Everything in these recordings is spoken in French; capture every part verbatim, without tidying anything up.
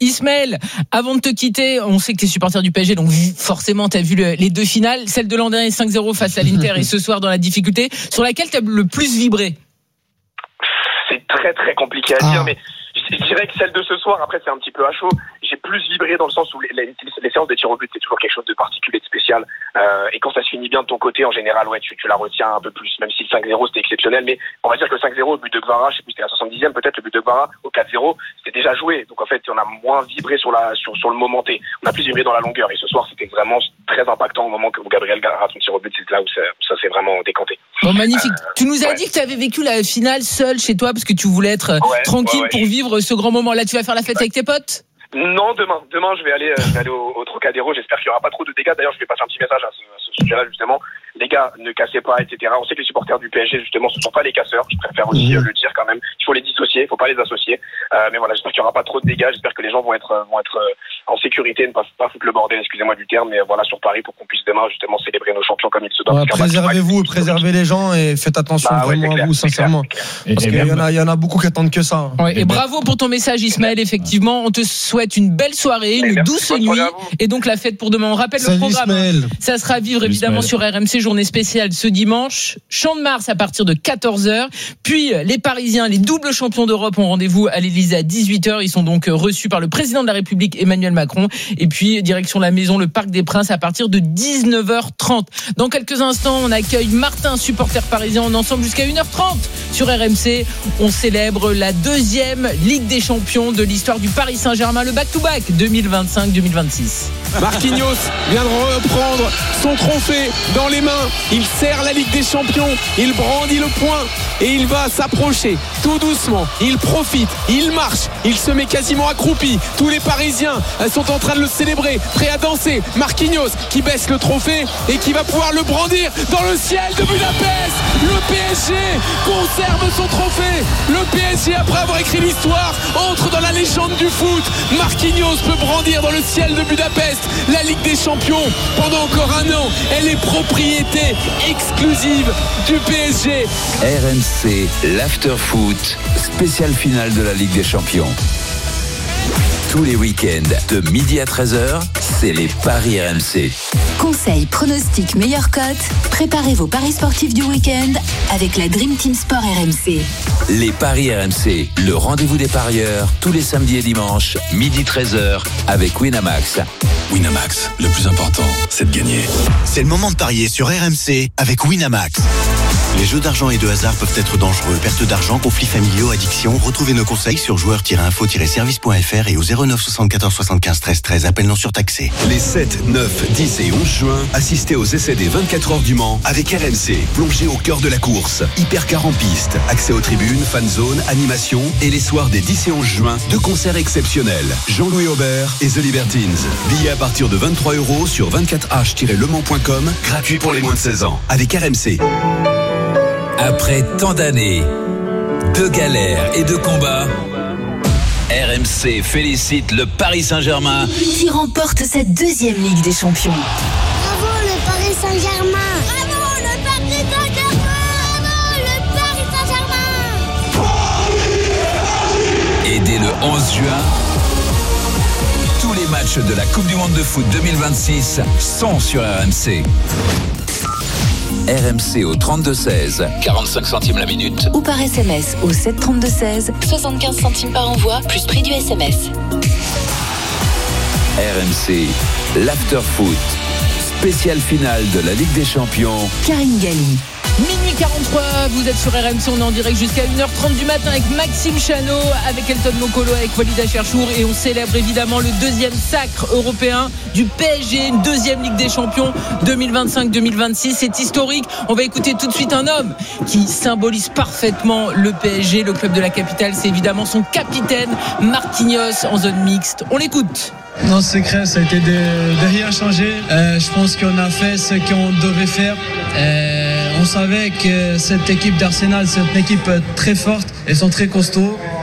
Ismaël, avant de te quitter, on sait que tu es supporter du P S G, donc forcément tu as vu le, les deux finales, celle de l'an dernier cinq zéro face à l'Inter et ce soir dans la difficulté, sur laquelle tu as le plus vibré? C'est très très compliqué à ah. dire, mais je dirais que celle de ce soir, après c'est un petit peu à chaud, j'ai plus vibré dans le sens où les, les, les séances des tirs au but c'est toujours quelque chose de particulier, de spécial, euh, et quand ça se finit bien de ton côté, en général ouais tu, tu la retiens un peu plus, même si le cinq zéro c'était exceptionnel, mais on va dire que le cinq zéro au but de Gvara, je sais plus c'était la soixante-dixième peut-être, le but de Gvara au quatre zéro c'était déjà joué, donc en fait on a moins vibré sur, la, sur, sur le moment T, on a plus vibré dans la longueur, et ce soir c'était vraiment très impactant au moment où Gabriel rate son tir au but, c'est là où ça, où ça s'est vraiment décanté. Bon, magnifique. Euh, tu nous as ouais. dit que tu avais vécu la finale seule chez toi parce que tu voulais être ouais, tranquille ouais, ouais. pour vivre ce grand moment. Là, tu vas faire la fête ouais. avec tes potes? Non, demain. Demain, je vais aller, euh, je vais aller au, au Trocadéro. J'espère qu'il n'y aura pas trop de dégâts. D'ailleurs, je vais passer un petit message à ce, à ce sujet-là, justement. Les gars, ne cassez pas, et cetera. On sait que les supporters du P S G, justement, ce ne sont pas les casseurs. Je préfère aussi mmh. le dire quand même. Il faut les dissocier, il ne faut pas les associer. Euh, mais voilà, j'espère qu'il n'y aura pas trop de dégâts. J'espère que les gens vont être, vont être en sécurité, ne pas, pas foutre le bordel, excusez-moi du terme, mais voilà, sur Paris, pour qu'on puisse demain, justement, célébrer nos champions comme il se doit. Ouais, préservez-vous, préservez les gens et faites attention bah, vraiment ouais, clair, à vous, sincèrement. Et, Parce et qu'il même... y en a, il y en a beaucoup qui attendent que ça. Ouais, et, et bravo pour ton message, Ismaël. Effectivement, on te souhaite une belle soirée, une douce nuit, et donc la fête pour demain. On rappelle Salut le programme. Ismaël. Ça sera à vivre évidemment Ismaël. Sur R M C, journée spéciale ce dimanche. Champ de Mars à partir de quatorze heures. Puis les Parisiens, les doubles champions d'Europe, ont rendez-vous à l'Élysée à dix-huit heures. Ils sont donc reçus par le président de la République, Emmanuel Macron. Et puis direction la Maison, le Parc des Princes, à partir de dix-neuf heures trente. Dans quelques instants, on accueille Martin, supporter parisien. On est ensemble jusqu'à une heure trente sur R M C. On célèbre la deuxième Ligue des Champions de l'histoire du Paris Saint-Germain, le back-to-back deux mille vingt-cinq deux mille vingt-six. Marquinhos vient de reprendre son trophée dans les mains. Il serre la Ligue des Champions, il brandit le poing et il va s'approcher tout doucement. Il profite, il marche, il se met quasiment accroupi. Tous les Parisiens sont en train de le célébrer, prêts à danser. Marquinhos qui baisse le trophée et qui va pouvoir le brandir dans le ciel de Budapest. Le P S G conserve son trophée. Le P S G, après avoir écrit l'histoire, entre dans la légende du foot. Marquinhos peut brandir dans le ciel de Budapest la Ligue des Champions pendant encore un an. Elle est propriété exclusive du P S G. R M C, l'after-foot, spéciale finale de la Ligue des Champions. Tous les week-ends, de midi à treize heures, c'est les Paris R M C. Conseils, pronostics, meilleures cotes. Préparez vos paris sportifs du week-end avec la Dream Team Sport R M C. Les Paris R M C, le rendez-vous des parieurs, tous les samedis et dimanches, midi treize heures, avec Winamax. Winamax, le plus important, c'est de gagner. C'est le moment de parier sur R M C avec Winamax. Les jeux d'argent et de hasard peuvent être dangereux. Perte d'argent, conflits familiaux, addiction. Retrouvez nos conseils sur joueurs tiret info tiret service point f r et au zéro neuf soixante-quatorze soixante-quinze treize treize. Appel non surtaxé. Les sept, neuf, dix et onze juin, assistez aux essais des vingt-quatre heures du Mans avec R M C. Plongez au cœur de la course. Hypercar en piste. Accès aux tribunes, fan zone, animation. Et les soirs des dix et onze juin, deux concerts exceptionnels. Jean-Louis Aubert et The Libertines. Billets à partir de vingt-trois euros sur vingt-quatre h tiret le mans point com. Gratuit pour les moins de seize ans. Avec R M C. Après tant d'années, de galères et de combats, R M C félicite le Paris Saint-Germain qui remporte cette deuxième Ligue des Champions. Bravo le Paris Saint-Germain! Bravo le Paris Saint-Germain! Bravo le Paris Saint-Germain! Et dès le onze juin, tous les matchs de la Coupe du Monde de foot deux mille vingt-six sont sur R M C. R M C au trente-deux seize, quarante-cinq centimes la minute. Ou par S M S au sept trente-deux seize, soixante-quinze centimes par envoi, plus prix du S M S. R M C, l'after-foot, spéciale finale de la Ligue des Champions. Karine Galli. Minuit quarante-trois, vous êtes sur R M C, on est en direct jusqu'à une heure trente du matin avec Maxime Chanot, avec Elton Mokolo, avec Walid Acharchour, et on célèbre évidemment le deuxième sacre européen du P S G, une deuxième Ligue des Champions deux mille vingt-cinq deux mille vingt-six. C'est historique. On va écouter tout de suite un homme qui symbolise parfaitement le P S G, le club de la capitale. C'est évidemment son capitaine Marquinhos en zone mixte. On l'écoute. Non, secret, ça a été de, de rien changer. Euh, je pense qu'on a fait ce qu'on devait faire. Euh, on savait que cette équipe d'Arsenal, c'est une équipe très forte. Ils sont très costauds.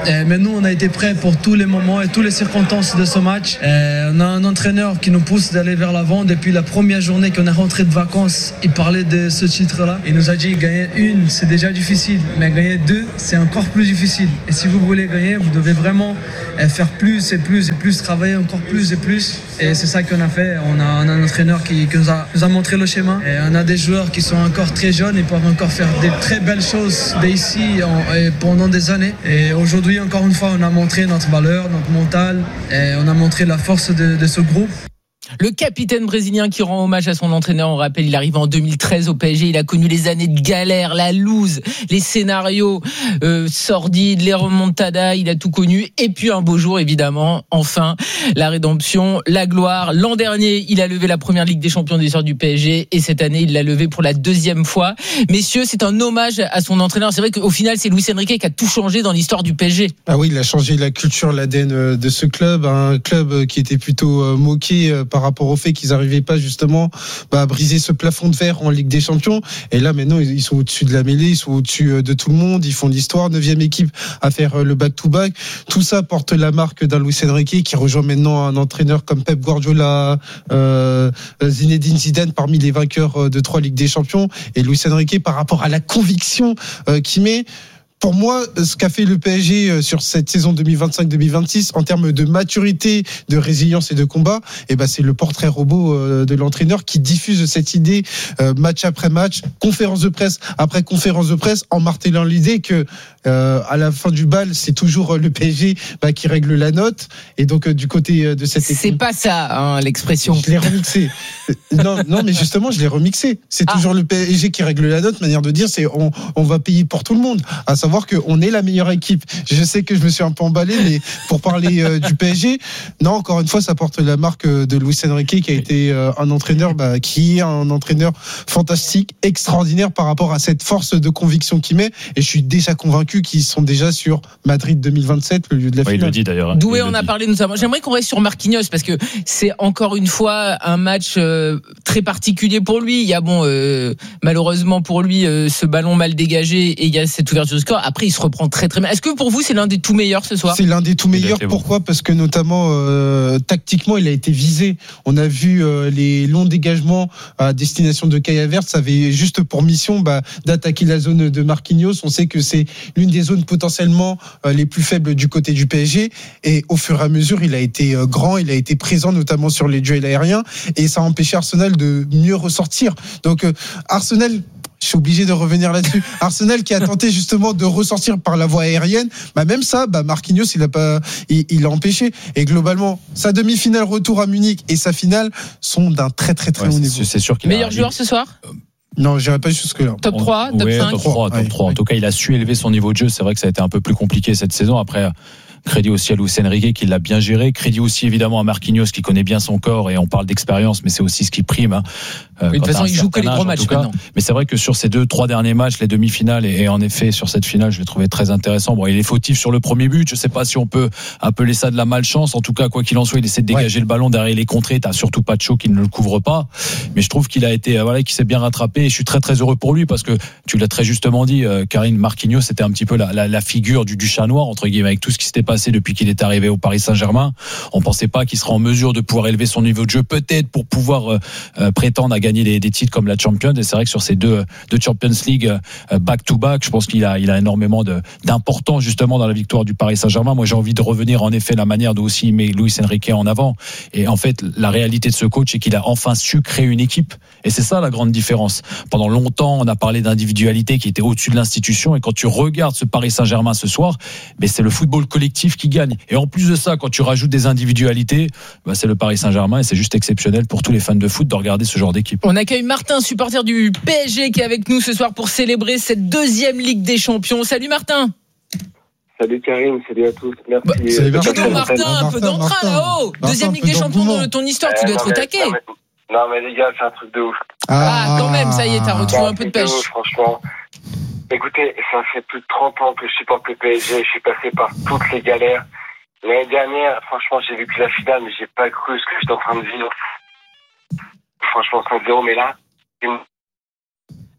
Et, mais nous, on a été prêts pour tous les moments et toutes les circonstances de ce match. Et on a un entraîneur qui nous pousse d'aller vers l'avant. Depuis la première journée qu'on est rentré de vacances, il parlait de ce titre-là. Il nous a dit gagner une, c'est déjà difficile, mais gagner deux, c'est encore plus difficile. Et si vous voulez gagner, vous devez vraiment faire plus et plus et plus, travailler encore plus et plus. Et c'est ça qu'on a fait. On a, on a un entraîneur qui, qui nous, a, nous a montré le schéma. Et on a des joueurs qui sont encore très jeunes et peuvent encore faire des très belles choses d'ici en, et pendant des années. Et aujourd'hui, encore une fois, on a montré notre valeur, notre mental, et on a montré la force de, de ce groupe. Le capitaine brésilien qui rend hommage à son entraîneur, on rappelle, il arrive en deux mille treize au P S G, il a connu les années de galère, la loose, les scénarios euh, sordides, les remontadas, il a tout connu. Et puis un beau jour, évidemment, enfin, la rédemption, la gloire. L'an dernier, il a levé la première Ligue des Champions de l'histoire du P S G et cette année, il l'a levé pour la deuxième fois. Messieurs, c'est un hommage à son entraîneur. C'est vrai qu'au final, c'est Luis Enrique qui a tout changé dans l'histoire du P S G. Ah oui, il a changé la culture, l'A D N de ce club, un club qui était plutôt moqué par rapport au fait qu'ils n'arrivaient pas justement bah, à briser ce plafond de verre en Ligue des Champions. Et là, maintenant, ils sont au-dessus de la mêlée, ils sont au-dessus de tout le monde, ils font l'histoire, neuvième équipe à faire le back-to-back. Tout ça porte la marque d'un Luis Enrique qui rejoint maintenant un entraîneur comme Pep Guardiola, euh, Zinedine Zidane parmi les vainqueurs de trois Ligues des Champions. Et Luis Enrique, par rapport à la conviction euh, qu'il met, pour moi, ce qu'a fait le P S G sur cette saison deux mille vingt-cinq deux mille vingt-six en termes de maturité, de résilience et de combat, eh ben c'est le portrait robot de l'entraîneur qui diffuse cette idée match après match, conférence de presse après conférence de presse, en martelant l'idée que euh, à la fin du bal, c'est toujours le P S G bah, qui règle la note. Et donc du côté de cette équipe, c'est pas ça hein, l'expression. Je l'ai remixé. non, non, mais justement, je l'ai remixé. C'est ah. toujours le P S G qui règle la note. Manière de dire, c'est on, on va payer pour tout le monde. À savoir qu'on est la meilleure équipe. Je sais que je me suis un peu emballé, mais pour parler euh, du P S G, non, encore une fois, ça porte la marque de Luis Enrique, qui a été euh, un entraîneur, bah, qui est un entraîneur fantastique, extraordinaire par rapport à cette force de conviction qu'il met. Et je suis déjà convaincu qu'ils sont déjà sur Madrid deux mille vingt-sept, le lieu de la ouais, finale. Il le dit d'ailleurs. Doué en a parlé notamment. J'aimerais qu'on reste sur Marquinhos parce que c'est encore une fois un match euh, très particulier pour lui. Il y a bon, euh, malheureusement pour lui, euh, ce ballon mal dégagé et il y a cette ouverture de score. Après, il se reprend très très bien. Est-ce que pour vous, c'est l'un des tout meilleurs ce soir ? C'est l'un des tout meilleurs. Pourquoi ? Parce que notamment euh, tactiquement, il a été visé. On a vu euh, les longs dégagements à destination de Kai Havertz. Ça avait juste pour mission bah, d'attaquer la zone de Marquinhos. On sait que c'est l'une des zones potentiellement euh, les plus faibles du côté du P S G. Et au fur et à mesure, il a été euh, grand, il a été présent notamment sur les duels aériens. Et ça a empêché Arsenal de mieux ressortir. Donc euh, Arsenal... Je suis obligé de revenir là-dessus. Arsenal qui a tenté justement de ressortir par la voie aérienne, bah même ça, bah Marquinhos il a pas, il, il a empêché. Et globalement, sa demi-finale retour à Munich et sa finale sont d'un très très très ouais, haut niveau. C'est sûr qu'il meilleur a... joueur ce soir. Non, j'irai pas jusque là. Top trois, top ouais, cinq. Top trois, top trois. En tout cas, il a su élever son niveau de jeu. C'est vrai que ça a été un peu plus compliqué cette saison. Après, crédit aussi à Luis Enrique qui l'a bien géré. Crédit aussi évidemment à Marquinhos qui connaît bien son corps et on parle d'expérience, mais c'est aussi ce qui prime. Hein. Euh, de toute façon, il joue que les gros matchs maintenant. Mais c'est vrai que sur ces deux, trois derniers matchs, les demi-finales et, et en effet sur cette finale, je l'ai trouvé très intéressant. Bon, il est fautif sur le premier but. Je sais pas si on peut appeler ça de la malchance. En tout cas, quoi qu'il en soit, il essaie de dégager ouais. le ballon derrière les contrées. T'as surtout Pacho qui ne le couvre pas. Mais je trouve qu'il a été, voilà, qu'il s'est bien rattrapé. Et je suis très très heureux pour lui parce que tu l'as très justement dit, euh, Karine, Marquinhos, c'était un petit peu la, la, la figure du, du chat noir entre guillemets avec tout ce qui s'était passé depuis qu'il est arrivé. arrivé au Paris Saint-Germain. On pensait pas qu'il serait en mesure de pouvoir élever son niveau de jeu, peut-être pour pouvoir euh, prétendre à gagner des, des titres comme la Champions. Et c'est vrai que sur ces deux, deux Champions League euh, back-to-back, je pense qu'il a, il a énormément de, d'importance justement dans la victoire du Paris Saint-Germain. Moi, j'ai envie de revenir en effet la manière dont aussi met Luis Enrique en avant. Et en fait, la réalité de ce coach, c'est qu'il a enfin su créer une équipe. Et c'est ça la grande différence. Pendant longtemps, on a parlé d'individualité qui était au-dessus de l'institution. Et quand tu regardes ce Paris Saint-Germain ce soir, ben c'est le football collectif qui gagne. Et en plus de ça, quand tu rajoutes des individualités, ben c'est le Paris Saint-Germain et c'est juste exceptionnel pour tous les fans de foot de regarder ce genre d'équipe. On accueille Martin, supporter du P S G, qui est avec nous ce soir pour célébrer cette deuxième Ligue des Champions. Salut Martin. Salut Karim, salut à tous. Merci. Bah, salut Martin, Martin, Martin, un peu d'entrain là-haut. Deuxième Ligue des Champions de ton histoire, tu dois être au taquet. Non mais les gars, c'est un truc de ouf. Ah, ah quand même, ça y est, t'as retrouvé un peu de pêche. De ouf, franchement. Écoutez, ça fait plus de trente ans que je supporte le P S G, je suis passé par toutes les galères. L'année dernière, franchement, j'ai vécu la finale, mais j'ai pas cru ce que j'étais en train de vivre. Franchement, cinq zéro, mais là...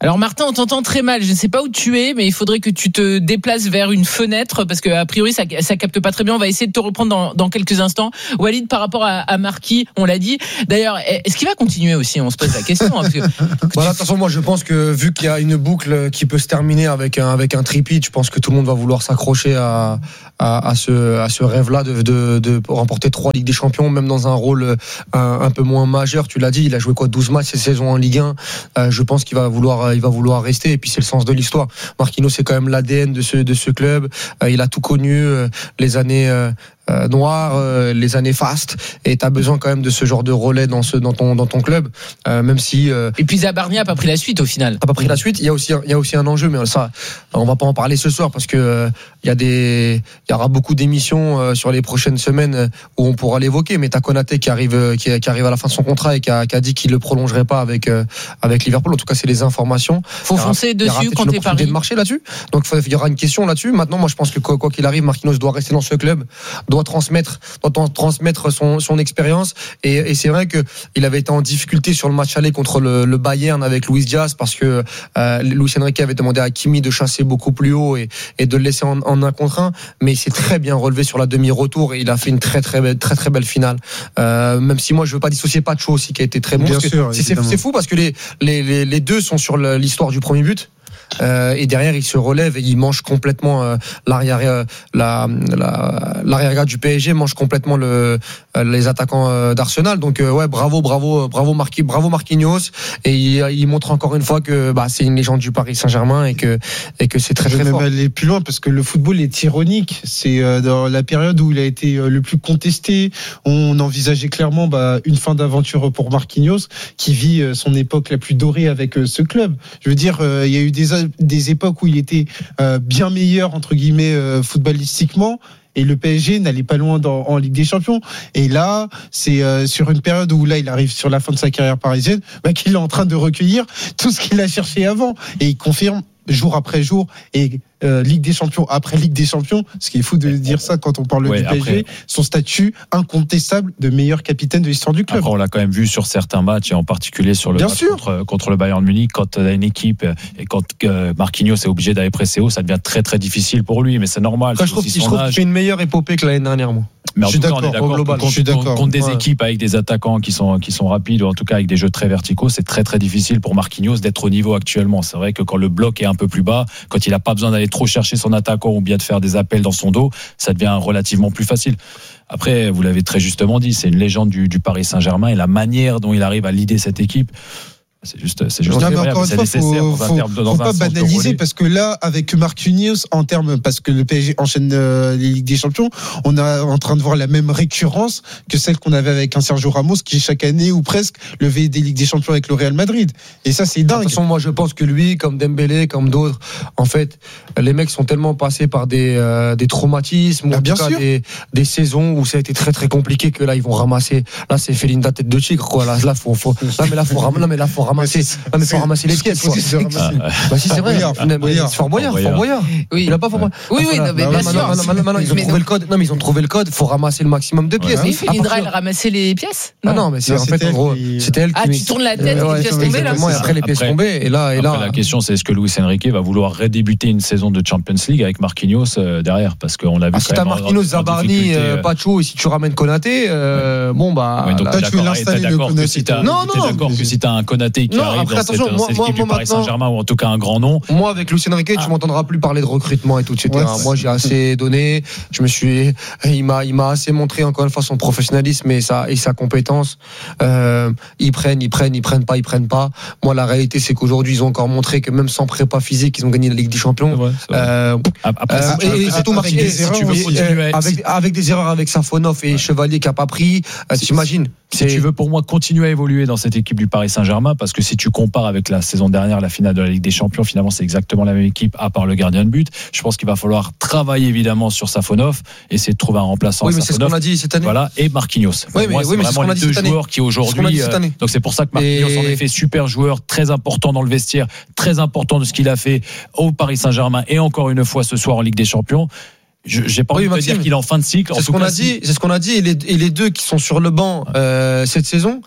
Alors Martin, on t'entend très mal. Je ne sais pas où tu es, mais il faudrait que tu te déplaces vers une fenêtre parce que a priori ça, ça capte pas très bien. On va essayer de te reprendre dans, dans quelques instants. Walid, par rapport à, à Marquis, on l'a dit. D'ailleurs, est-ce qu'il va continuer aussi ? On se pose la question. Hein, parce que... Voilà, de toute façon, moi je pense que vu qu'il y a une boucle qui peut se terminer avec un avec un tripit, je pense que tout le monde va vouloir s'accrocher à à, à ce à ce rêve-là de, de de remporter trois Ligues des Champions, même dans un rôle un, un peu moins majeur. Tu l'as dit, il a joué quoi douze matchs cette saison en Ligue un. Euh, je pense qu'il va vouloir il va vouloir rester, et puis c'est le sens de l'histoire. Marquinhos, c'est quand même l'A D N de ce de ce club. Euh, il a tout connu, euh, les années euh, euh, noires, euh, les années fastes, et t'as besoin quand même de ce genre de relais dans ce dans ton dans ton club, euh, même si. Euh, et puis Zabarnia a pas pris la suite au final. A pas pris la suite. Il y a aussi il y a aussi un enjeu, mais ça, on va pas en parler ce soir parce que euh, il y a des il y aura beaucoup d'émissions euh, sur les prochaines semaines où on pourra l'évoquer. Mais t'as Konaté qui arrive qui, qui arrive à la fin de son contrat et qui a, qui a dit qu'il le prolongerait pas avec euh, avec Liverpool. En tout cas, c'est les informations. Faut foncer dessus quand t'es Paris. De marché là-dessus. Donc il y aura une question là-dessus. Maintenant, moi je pense que quoi, quoi qu'il arrive, Marquinhos doit rester dans ce club, doit transmettre, doit transmettre son, son expérience. Et, et c'est vrai que il avait été en difficulté sur le match aller contre le, le Bayern avec Luis Diaz parce que euh, Luis Enrique avait demandé à Kimi de chasser beaucoup plus haut et, et de le laisser en, en un contre un. Mais il s'est très bien relevé sur la demi-retour et il a fait une très très belle, très très belle finale. Euh, même si moi je veux pas dissocier Pacho aussi qui a été très bon. Bien sûr, c'est, c'est fou parce que les, les les les deux sont sur l'histoire du premier but. Euh, et derrière il se relève et il mange complètement euh, l'arrière euh, la, la l'arrière-garde du P S G mange complètement le euh, les attaquants euh, d'Arsenal. Donc euh, ouais, bravo bravo bravo Marquis, bravo Marquinhos, et il, il montre encore une fois que bah c'est une légende du Paris Saint-Germain et que et que c'est très Je très vais fort. même aller plus loin parce que le football est ironique. C'est euh, dans la période où il a été euh, le plus contesté, on envisageait clairement bah, une fin d'aventure pour Marquinhos qui vit euh, son époque la plus dorée avec euh, ce club. Je veux dire, euh, il y a eu des des époques où il était euh, bien meilleur entre guillemets euh, footballistiquement, et le P S G n'allait pas loin dans, en Ligue des Champions. Et là, c'est euh, sur une période où là, il arrive sur la fin de sa carrière parisienne, bah, qu'il est en train de recueillir tout ce qu'il a cherché avant, et il confirme jour après jour et euh, Ligue des Champions après Ligue des Champions, ce qui est fou de dire ça quand on parle ouais, du P S G, après, son statut incontestable de meilleur capitaine de l'histoire du club. Après, on l'a quand même vu sur certains matchs, et en particulier sur le Bien match sûr. contre, contre le Bayern Munich, quand tu as une équipe et quand euh, Marquinhos est obligé d'aller presser haut, ça devient très très difficile pour lui, mais c'est normal. Enfin, je trouve, je trouve qu'il fait une meilleure épopée que l'année dernière, moi. Mais en je suis tout cas, d'accord, on est d'accord, au global, contre, je suis d'accord. contre, contre des ouais. équipes avec des attaquants qui sont, qui sont rapides, ou en tout cas avec des jeux très verticaux, c'est très très difficile pour Marquinhos d'être au niveau actuellement. C'est vrai que quand le bloc est un peu plus bas, quand il n'a pas besoin d'aller trop chercher son attaquant ou bien de faire des appels dans son dos, ça devient relativement plus facile. Après, vous l'avez très justement dit, c'est une légende du, du Paris Saint-Germain, et la manière dont il arrive à leader cette équipe, c'est juste, c'est juste non, mais incroyable, encore c'est une fois, nécessaire faut, dans un faut, terme, dans faut un pas sens banaliser, de parce que là, avec Marquinhos, en termes, parce que le P S G enchaîne euh, les Ligues des Champions, on est en train de voir la même récurrence que celle qu'on avait avec un Sergio Ramos qui chaque année ou presque levait des Ligues des Champions avec le Real Madrid. Et ça, c'est dingue. De toute façon, moi, je pense que lui, comme Dembélé, comme d'autres, en fait, les mecs sont tellement passés par des euh, des traumatismes, ah, ou en bien tout cas sûr. des des saisons où ça a été très très compliqué, que là ils vont ramasser. Là, c'est Felinda tête de tigre, quoi. Là, là, faut, faut. Non, mais là, faut ramasser. Non, mais là, faut ramasser. Non, mais faut ramasser les pièces, quoi. Ah, bah si, c'est vrai. Fort Boyard, Fort Boyard. Oui. Il a pas Fort Boyard. Oui, oui, non, mais bien sûr. Maintenant, ils ont trouvé le code. Non, mais ils ont trouvé le code. Faut ramasser le maximum de pièces. Mais Felindra, elle ramassait les pièces. Ah non, mais c'est en fait en gros, c'était elle qui. Ah, tu tournes la tête, les pièces tombées là. Et après les pièces tombées, et là, et là. La question, c'est est-ce que Luis Enrique va vouloir redébuter une saison de Champions League avec Marquinhos derrière, parce qu'on l'a vu. Si t'as Marquinhos, Zabarni, Pacho, et si tu ramènes Konaté, bon bah. Toi, tu veux l'installer le Konaté. Non, non. D'accord que si t'as un Konaté qui arrive dans cette équipe du Paris Saint-Germain, ou en tout cas un grand nom. Moi, avec Luis Enrique, tu m'entendras plus parler de recrutement et tout, et cetera. Moi, j'ai assez donné. Je me suis, il m'a, il m'a assez montré encore une fois son professionnalisme et sa et sa compétence. Euh, ils prennent, ils prennent, ils prennent pas, ils prennent pas. Moi, la réalité, c'est qu'aujourd'hui, ils ont encore montré que même sans prépa physique, ils ont gagné la Ligue des Champions. Ouais, euh, Après, euh, et, et c'est tout marqué. Si tu veux continuer, avec, avec des erreurs avec Safonov et ouais. Chevalier qui a pas pris. Euh, si, t'imagines? Si tu veux, pour moi, continuer à évoluer dans cette équipe du Paris Saint-Germain, parce que si tu compares avec la saison dernière, la finale de la Ligue des Champions, finalement, c'est exactement la même équipe, à part le gardien de but. Je pense qu'il va falloir travailler évidemment sur Safonov, essayer de trouver un remplaçant. Oui, mais Safonov, c'est ce qu'on a dit cette année. Voilà, et Marquinhos. Oui, moi, mais, c'est oui, mais vraiment c'est les deux joueurs qui aujourd'hui. Euh, donc c'est pour ça que Marquinhos, et... en effet, super joueur, très important dans le vestiaire, très important de ce qu'il a fait au Paris Saint-Germain, et encore une fois ce soir en Ligue des Champions. Je, j'ai pas envie oui, de te dire qu'il est en fin de cycle. C'est ce qu'on a dit. C'est ce qu'on a dit. Et les, et les deux qui sont sur le banc euh, cette saison,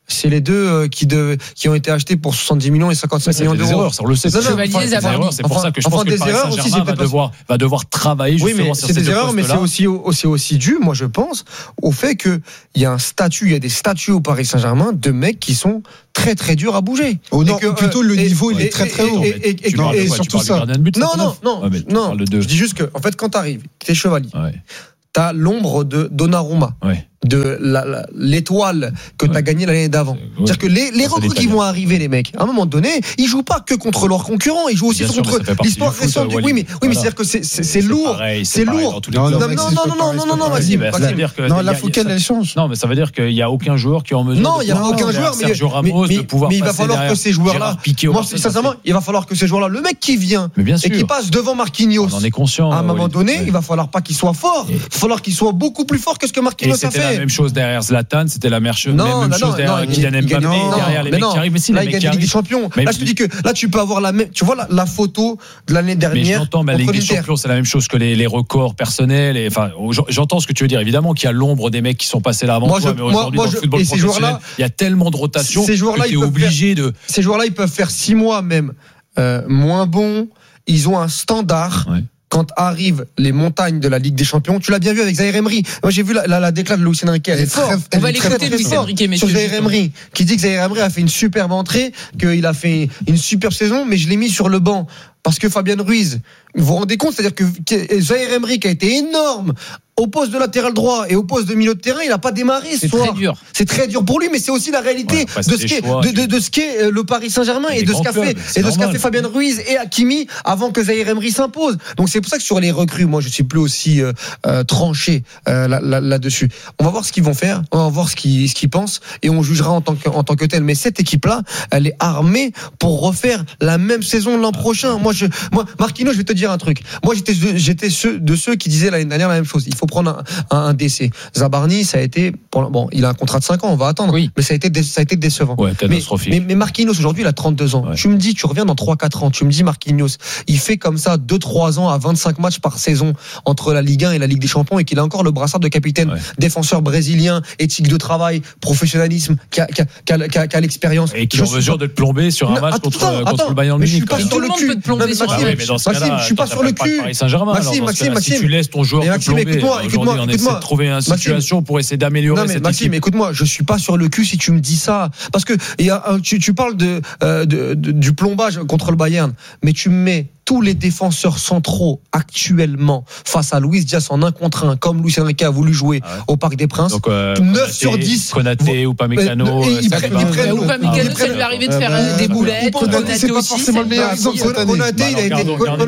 C'est les deux euh, qui, de, qui ont été achetés pour soixante-dix millions et cinquante-cinq c'est millions des d'euros. erreurs, ça on le sait. Non, non, c'est enfin, des erreurs, c'est pour enfin, ça que je enfin, pense que le des Paris erreurs aussi, Saint-Germain c'est va peut-être devoir, va devoir travailler oui, justement mais sur c'est ces des deux erreurs, mais c'est postes-là. aussi, c'est aussi dû, moi je pense, au fait qu'il y a un statut, il y a des statuts au Paris Saint-Germain de mecs qui sont très très durs à bouger. Oh non, que, plutôt euh, le et, niveau il et, est très très et, haut. Et, et, et, tu parles de et quoi, tu surtout parles ça. du gardien de but, Non, ça, non, non, ouais, mais tu non. parles de deux. Je dis juste que, en fait, quand t'arrives, t'es chevalier, Ouais. t'as l'ombre de Donnarumma. Ouais. De la, la, l'étoile que ouais. tu as gagnée l'année d'avant. Ouais. C'est-à-dire que les, les recrues qui vont arriver, les mecs, à un moment donné, ils jouent pas que contre leurs concurrents, ils jouent aussi Bien contre sûr, l'histoire récente. Foot, oui, mais, oui, voilà. mais c'est-à-dire que c'est, c'est, c'est, c'est lourd. Pareil, c'est, c'est lourd. Non, non, non, non, non, non, non, non, Maxime. Non, la Fouquet, elle change. Non, mais ça veut dire qu'il n'y a aucun joueur qui est en mesure. Non, il n'y a aucun joueur, mais, Ramos, mais, de pouvoir mais il va falloir que ces joueurs-là. Moi, sincèrement, il va falloir que ces joueurs-là, le mec qui vient et qui passe devant Marquinhos, on en est conscient. À un moment donné, il va falloir pas qu'il soit fort. Il va falloir qu'il soit beaucoup plus fort que ce que Marquinhos a fait. C'était la même chose derrière Zlatan, c'était la même chose non, même non, chose non, derrière non, Kylian Mbappé, non, derrière les mecs non, qui arrivent. Mais si, là, les il mecs gagne qui Ligue des arrivent. Champions. Mais là, je te dis que là, tu peux avoir la même. Tu vois la, la photo de l'année dernière. Mais j'entends, mais la Ligue des Champions, c'est la même chose que les, les records personnels. Et, enfin, j'entends ce que tu veux dire. Évidemment qu'il y a l'ombre des mecs qui sont passés là avant moi, toi, je, mais moi, aujourd'hui, moi, dans je, le football professionnel, il y a tellement de rotations ces joueurs-là, que tu es obligé faire, de. Ces joueurs-là, ils peuvent faire six mois même euh, moins bons. Ils ont un standard. Ouais. Quand arrivent les montagnes de la Ligue des Champions, tu l'as bien vu avec Zaïre Emery. Moi, j'ai vu la, la, la déclat de Luis Enrique. Elle est forte. On va l'écouter, Luis Enrique, messieurs. Sur Zaïre Emery, qui dit que Zaïre Emery a fait une superbe entrée, qu'il a fait une superbe saison, mais je l'ai mis sur le banc. Parce que Fabien Ruiz, vous vous rendez compte, c'est-à-dire que Zaïre Emery, qui a été énorme au poste de latéral droit et au poste de milieu de terrain, il n'a pas démarré ce c'est soir. Très dur. C'est très dur pour lui, mais c'est aussi la réalité ouais, de, ce qu'est, choix, de, de, de ce qu'est le Paris Saint-Germain et de ce qu'a fait, et de ce qu'a fait Fabien Ruiz et Hakimi avant que Zaïre Emery s'impose. Donc c'est pour ça que sur les recrues, moi je suis plus aussi euh, euh, tranché euh, là, là, là-dessus. On va voir ce qu'ils vont faire, on va voir ce qu'ils, ce qu'ils pensent et on jugera en tant que, en tant que tel. Mais cette équipe-là, elle est armée pour refaire la même saison l'an prochain. Moi, je, moi, Marquinhos, je vais te dire un truc. Moi, j'étais, j'étais ceux, de ceux qui disaient l'année dernière la même chose. Il faut prendre un, un, un décès. Zabarni, ça a été, pour, bon, il a un contrat de cinq ans, on va attendre. Oui. Mais ça a été, ça a été décevant. Ouais, catastrophique. Mais, mais, mais Marquinhos, aujourd'hui, il a trente-deux ans. Ouais. Tu me dis, tu reviens dans trois quatre ans. Tu me dis, Marquinhos, il fait comme ça deux trois ans à vingt-cinq matchs par saison entre la Ligue un et la Ligue des Champions et qu'il a encore le brassard de capitaine, ouais. défenseur brésilien, éthique de travail, professionnalisme, qui a, qui a, qui a, qui a, qui a l'expérience. Et qui est en mesure de te plomber sur un non, match attends, contre, attends, contre le Bayern Munich. Je suis pas sur le cul. Non, mais Maxime, ouais, mais dans ce Maxime, cas-là, je suis pas sur le cul. Paris Saint-Germain. Maxime, Maxime, Maxime. Si tu laisses ton joueur te plomber, écoute-moi, aujourd'hui, on essaie de trouver une situation pour essayer d'améliorer cette équipe. Maxime, écoute-moi, je suis pas sur le cul si tu me dis ça, parce que il y a, tu, tu parles de, euh, de, de du plombage contre le Bayern, mais tu me mets tous les défenseurs centraux actuellement face à Luis Diaz en un contre un, comme Luis Enrique a voulu jouer ah ouais. au Parc des Princes. Donc, euh, neuf Konaté, sur dix. Konaté ou Upamecano. Ils prennent Upamecano, ça lui arrivait de faire euh, des boulettes. Konaté, c'est pas forcément le meilleur exemple. Konaté, il a été.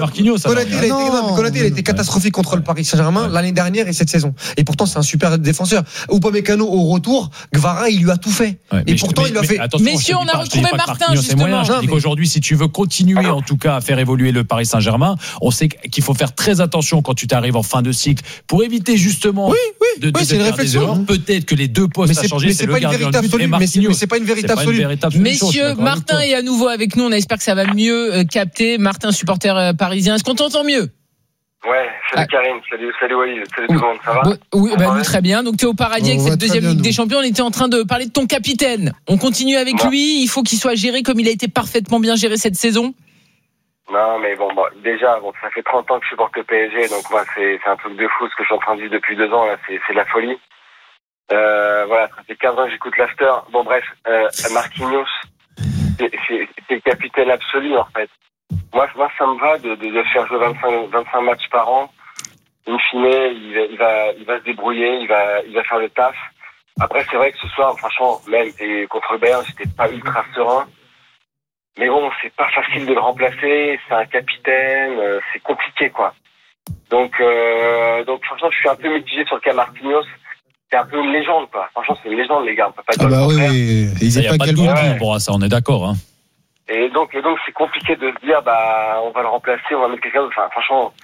Konaté, il a été catastrophique contre le Paris Saint-Germain l'année dernière et cette saison. Et pourtant, c'est un super défenseur. Upamecano au retour, Gvara, il lui a tout fait. Et pourtant, il a fait. Messieurs, on a retrouvé Martin justement. Je dis qu'aujourd'hui, si tu veux continuer en tout cas à faire évoluer le Paris Saint-Germain, on sait qu'il faut faire très attention quand tu t'arrives en fin de cycle pour éviter justement oui, oui, de, de, oui, de c'est faire des erreurs. Peut-être que les deux postes à changer, c'est, c'est le gardien de but et Marquinhos. Mais c'est pas une véritable solution. Messieurs, Martin est à nouveau avec nous. On espère que ça va mieux capter. Martin, supporter parisien, est-ce qu'on t'entend mieux? Ouais, salut ah. Karim, salut, salut Walid, salut tout le monde, ça va? Oui, oui bah, nous très bien. Donc tu es au paradis avec cette deuxième Ligue des Champions. On était en train de parler de ton capitaine. On continue avec bon. lui. Il faut qu'il soit géré comme il a été parfaitement bien géré cette saison. Non, mais bon, bon, déjà, bon, ça fait trente ans que je supporte le P S G, donc moi, c'est, c'est un truc de fou ce que je suis en train de vivre depuis deux ans, là, c'est, c'est de la folie. Euh, voilà, ça fait quinze ans que j'écoute l'after. Bon, bref, euh, Marquinhos, c'est, c'est, c'est le capitaine absolu, en fait. Moi, moi, ça me va de, de, de faire jouer vingt-cinq, vingt-cinq matchs par an. In fine, il va, il va, il va se débrouiller, il va, il va faire le taf. Après, c'est vrai que ce soir, franchement, même, et contre le Bayern, j'étais pas ultra serein. Mais bon, c'est pas facile de le remplacer, c'est un capitaine, euh, c'est compliqué, quoi. Donc, euh, donc franchement, je suis un peu mitigé sur le cas Marquinhos. C'est un peu une légende, quoi. Franchement, c'est une légende, les gars. On peut pas dire ah bah oui, oui, il n'y a pas de doute pour ça, on est d'accord, hein. Et donc, et donc, c'est compliqué de se dire, bah, on va le remplacer, on va mettre quelqu'un d'autre. Enfin, franchement,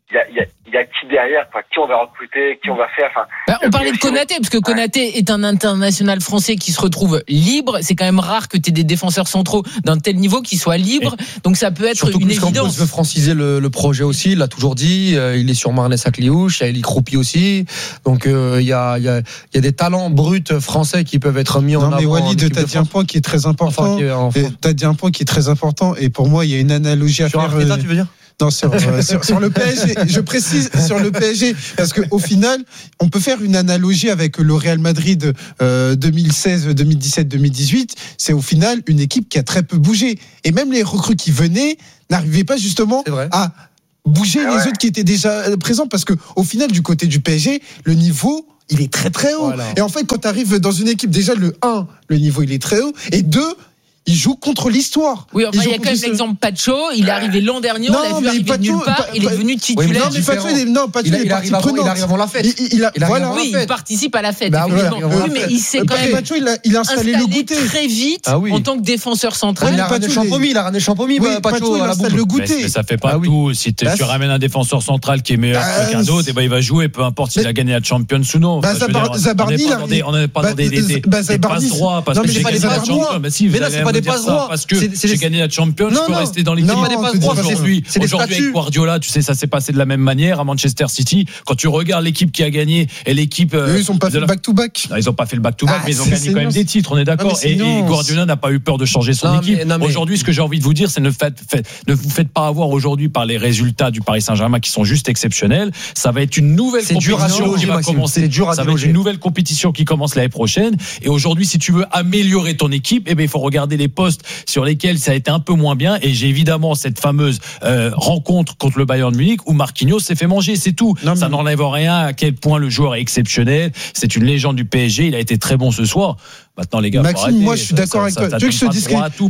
il y a, y, a, y a qui derrière, enfin, qui on va recruter, qui on va faire. Enfin, bah, on parlait de Konaté, parce que Konaté ouais. est un international français qui se retrouve libre. C'est quand même rare que tu aies des défenseurs centraux d'un tel niveau qui soient libres. Et donc ça peut être surtout une plus évidence. On veut franciser le, le projet aussi. Il l'a toujours dit. Euh, il est sur Marnès Akliouche, il y a Eli Kroupi aussi. Donc il euh, y, a, y, a, y a des talents bruts français qui peuvent être mis en non, avant. Mais Walid, t'as dit un point qui est très important. Enfin, enfin. T'as dit un point qui est très important. Et pour moi, il y a une analogie à sur faire. Sur Arteta, euh... tu veux dire? Non, sur, euh, sur, sur le P S G. Je précise sur le P S G parce qu'au final, on peut faire une analogie avec le Real Madrid euh, deux mille seize, deux mille dix-sept, deux mille dix-huit. C'est au final une équipe qui a très peu bougé. Et même les recrues qui venaient n'arrivaient pas justement à bouger ah ouais. les autres qui étaient déjà présents parce que au final, du côté du P S G, le niveau il est très très haut. Voilà. Et en fait, quand tu arrives dans une équipe, déjà le un, le niveau il est très haut, et deux, il joue contre l'histoire. Oui, enfin, il y a quand même l'exemple Pacho. Il est arrivé l'an dernier, on l'a vu arriver de nulle part. Il est devenu titulaire. Oui, non, mais Pacho, il est, non, Pacho, il, il, il, arrive avant, il arrive avant la fête. Il, il, a, il, voilà. Oui, il participe à la fête. Bah, effectivement. Voilà, oui, mais il s'est quand même Pacho, il a, il a installé, installé le goûter très vite ah, oui. en tant que défenseur central. Ouais, il a ramené Champomy, il a ramené Champomy, Pacho, il a installé le goûter. Mais ça fait pas tout. Si tu ramènes un défenseur central qui est meilleur que quelqu'un d'autre, il va jouer, peu importe s'il a gagné la Champions ou non. Zabarni, on n'est pas dans des passes droits parce que j'ai gagné la Champions. Mais si, c'est pas des passes droits parce que j'ai gagné la Champions, je peux rester dans l'équipe. Aujourd'hui, aujourd'hui avec Guardiola, tu sais, ça s'est passé de la même manière à Manchester City. Quand tu regardes l'équipe qui a gagné et l'équipe, ils n'ont pas fait le back-to-back. Ils n'ont pas fait le back-to-back, mais ils ont gagné quand même des titres. On est d'accord. Et Guardiola n'a pas eu peur de changer son équipe. Aujourd'hui, ce que j'ai envie de vous dire, c'est ne ne vous faites pas avoir aujourd'hui par les résultats du Paris Saint-Germain qui sont juste exceptionnels. Ça va être une nouvelle compétition qui va commencer. Ça va être une nouvelle compétition qui commence l'année prochaine. Et aujourd'hui, si tu veux améliorer ton équipe, eh bien, il faut regarder les postes sur lesquels ça a été un peu moins bien. Et j'ai évidemment cette fameuse euh, rencontre contre le Bayern Munich où Marquinhos s'est fait manger, c'est tout. Non, ça mais... n'enlève rien à quel point le joueur est exceptionnel. C'est une légende du P S G. Il a été très bon ce soir. Maintenant, les gars, Maxime, moi, je suis d'accord avec toi. Tu veux que je te dise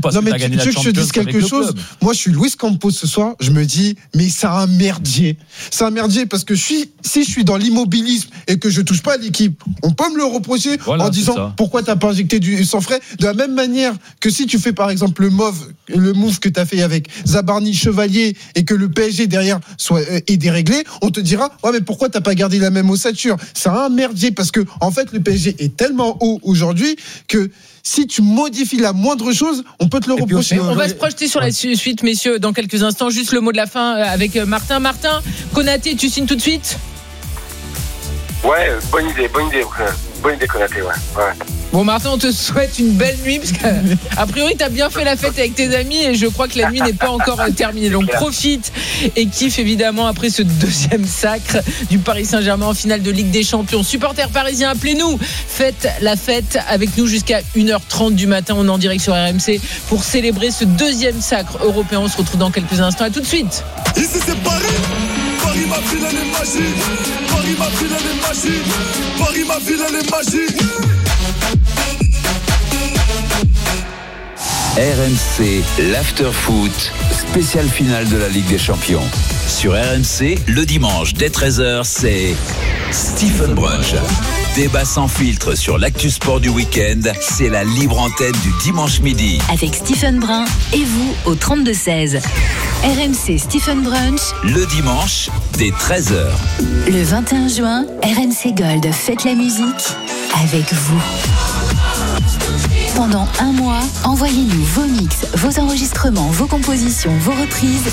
quelque chose? Moi, je suis Luis Campos ce soir. Je me dis, mais c'est un merdier. C'est un merdier parce que je suis, si je suis dans l'immobilisme et que je touche pas à l'équipe, on peut me le reprocher voilà, en disant pourquoi t'as pas injecté du sang frais. De la même manière que si tu fais par exemple le move, le move que t'as fait avec Zabarni, Chevalier et que le P S G derrière soit euh, est déréglé, on te dira ouais mais pourquoi t'as pas gardé la même ossature? C'est un merdier parce que en fait le P S G est tellement haut aujourd'hui que si tu modifies la moindre chose, on peut te le reprocher. On va se projeter sur la suite, messieurs, dans quelques instants. Juste le mot de la fin avec Martin. Martin, Konaté, tu signes tout de suite ? Ouais, bonne idée, bonne idée. Bonne idée, Konaté, ouais. ouais. Bon, Martin, on te souhaite une belle nuit, parce qu'a priori, t'as bien fait la fête avec tes amis, et je crois que la nuit n'est pas encore terminée. Donc, profite et kiffe, évidemment, après ce deuxième sacre du Paris Saint-Germain en finale de Ligue des Champions. Supporters parisiens, appelez-nous. Faites la fête avec nous jusqu'à une heure trente du matin. On est en direct sur R M C pour célébrer ce deuxième sacre européen. On se retrouve dans quelques instants. À tout de suite. Ici, c'est Paris. Paris, ma ville, elle est magique. Paris, ma ville, elle est magique. Paris, ma ville, elle est magique. R M C, l'after-foot, spéciale finale de la Ligue des Champions. Sur R M C, le dimanche dès treize heures, c'est Stephen Brunch. Débat sans filtre sur l'actu sport du week-end, c'est la libre antenne du dimanche midi. Avec Stephen Brun et vous au trente-deux seize. R M C Stephen Brunch. Le dimanche dès treize heures. Le vingt et un juin, R M C Gold fête la musique avec vous. Pendant un mois, envoyez-nous vos mix, vos enregistrements, vos compositions, vos reprises.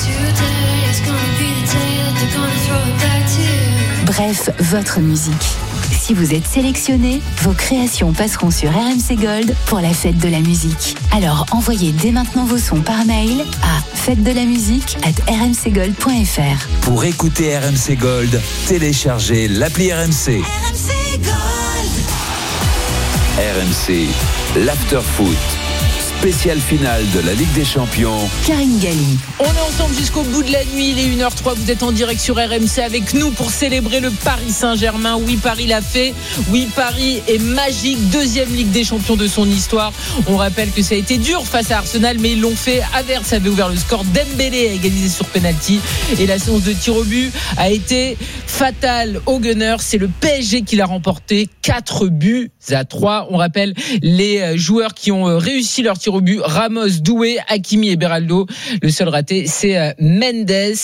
Bref, votre musique. Si vous êtes sélectionné, vos créations passeront sur R M C Gold pour la fête de la musique. Alors envoyez dès maintenant vos sons par mail à fête de la musique arobase r m c gold point f r. Pour écouter R M C Gold, téléchargez l'appli R M C. R M C Gold. R M C, l'after-foot, spéciale finale de la Ligue des Champions. Karine Galli. On est ensemble jusqu'au bout de la nuit, il est une heure trois, vous êtes en direct sur R M C avec nous pour célébrer le Paris Saint-Germain. Oui, Paris l'a fait, oui, Paris est magique, deuxième Ligue des Champions de son histoire. On rappelle que ça a été dur face à Arsenal, mais ils l'ont fait. Havertz avait ouvert le score, Dembélé a égalisé sur penalty et la séance de tir au but a été fatale aux Gunners. C'est le P S G qui l'a remporté, quatre buts à trois. On rappelle les joueurs qui ont réussi leur tir au but: Ramos, Doué, Hakimi et Beraldo. Le seul raté, c'est Mendes.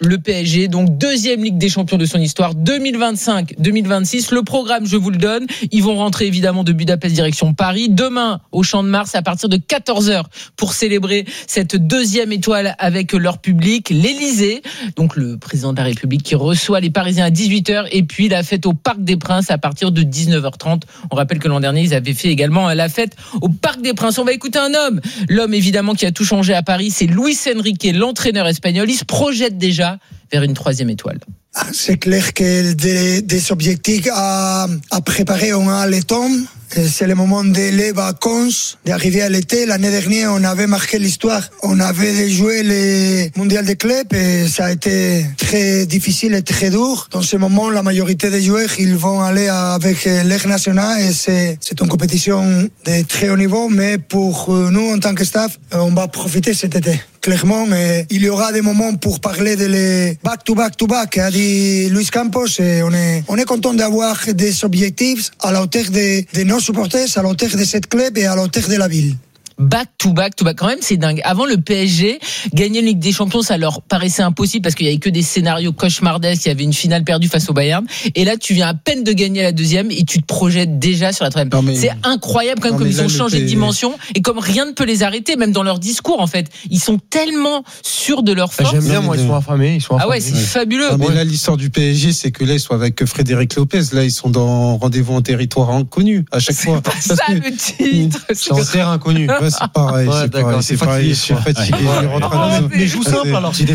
le P S G, donc deuxième Ligue des Champions de son histoire, deux mille vingt-cinq deux mille vingt-six. Le programme, je vous le donne. Ils vont rentrer évidemment de Budapest direction Paris. Demain, au Champ de Mars, à partir de quatorze heures, pour célébrer cette deuxième étoile avec leur public. L'Élysée, donc le président de la République qui reçoit les Parisiens à dix-huit heures. Et puis la fête au Parc des Princes à partir de dix-neuf heures trente. On rappelle que l'an dernier, ils avaient fait également la fête au Parc des Princes. On va écouter un homme. L'homme, évidemment, qui a tout changé à Paris, c'est Luis Enrique, l'entraîneur espagnol. Il se projette déjà vers une troisième étoile. C'est clair que des, des objectifs à, à préparer, on a le temps. C'est le moment des vacances, d'arriver à l'été. L'année dernière, on avait marqué l'histoire. On avait joué les mondiales des clubs et ça a été très difficile et très dur. Dans ce moment, la majorité des joueurs, ils vont aller avec l'air national et c'est, c'est une compétition de très haut niveau. Mais pour nous, en tant que staff, on va profiter cet été. Clairement, mais il y aura des moments pour parler de les back to back to back, a dit Luis Campos, et on est, on est content d'avoir des objectifs à la hauteur de, de nos supporters, à la hauteur de cette club et à la hauteur de la ville. Back to back to back, quand même c'est dingue. Avant, le P S G gagner une Ligue des Champions, ça leur paraissait impossible parce qu'il y avait que des scénarios cauchemardesques. Il y avait une finale perdue face au Bayern, et là tu viens à peine de gagner la deuxième et tu te projettes déjà sur la troisième. Mais... c'est incroyable quand même, comme ils ont changé P... de dimension et comme rien ne peut les arrêter, même dans leur discours en fait. Ils sont tellement sûrs de leur force. J'aime bien, moi, ils sont affamés, ils sont affamés. Ah ouais, c'est ouais. fabuleux. Non, mais là, l'histoire du P S G, c'est que là, ils sont avec Frédéric Lopez. Là, ils sont dans rendez-vous en territoire inconnu à chaque c'est fois. Pas ça que... le titre. C'est en terre inconnu. Ouais, c'est pareil. Ouais, c'est pareil. C'est pareil. Je suis fatigué. Mais joue simple alors. Tu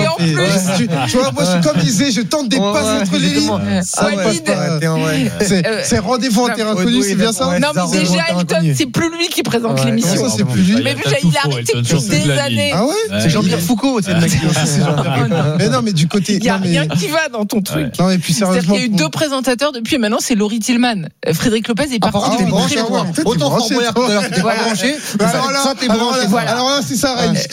vois, moi, je suis comme disait, je tente des passes entre les lignes. Ça passe pas. C'est rendez-vous en terrain inconnu, c'est bien ça? Non, mais déjà, Elton, c'est plus lui qui présente l'émission. C'est plus lui. Mais déjà, il a arrêté depuis des années. Ah ouais? C'est Jean-Pierre Foucault, c'est le mec. Mais non, mais du côté. Il n'y a rien qui va dans ton truc. Non, et puis sérieusement. Il y a eu deux présentateurs depuis, maintenant, c'est Laurie Tillman. Frédéric Lopez est parti depuis très longtemps. Autant Fort Boyard tout à l'heure, t'es pas branché. Ça, t'es branché. Alors là, c'est ça, Rennes.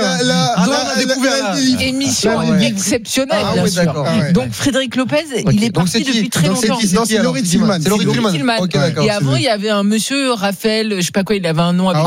Émission exceptionnelle, bien sûr. Donc, Frédéric Lopez, il est parti depuis très longtemps. C'est Laurie Tillman. C'est Laurie Tillman. Et avant, il y avait un monsieur, Raphaël, je sais pas quoi, il avait un nom avec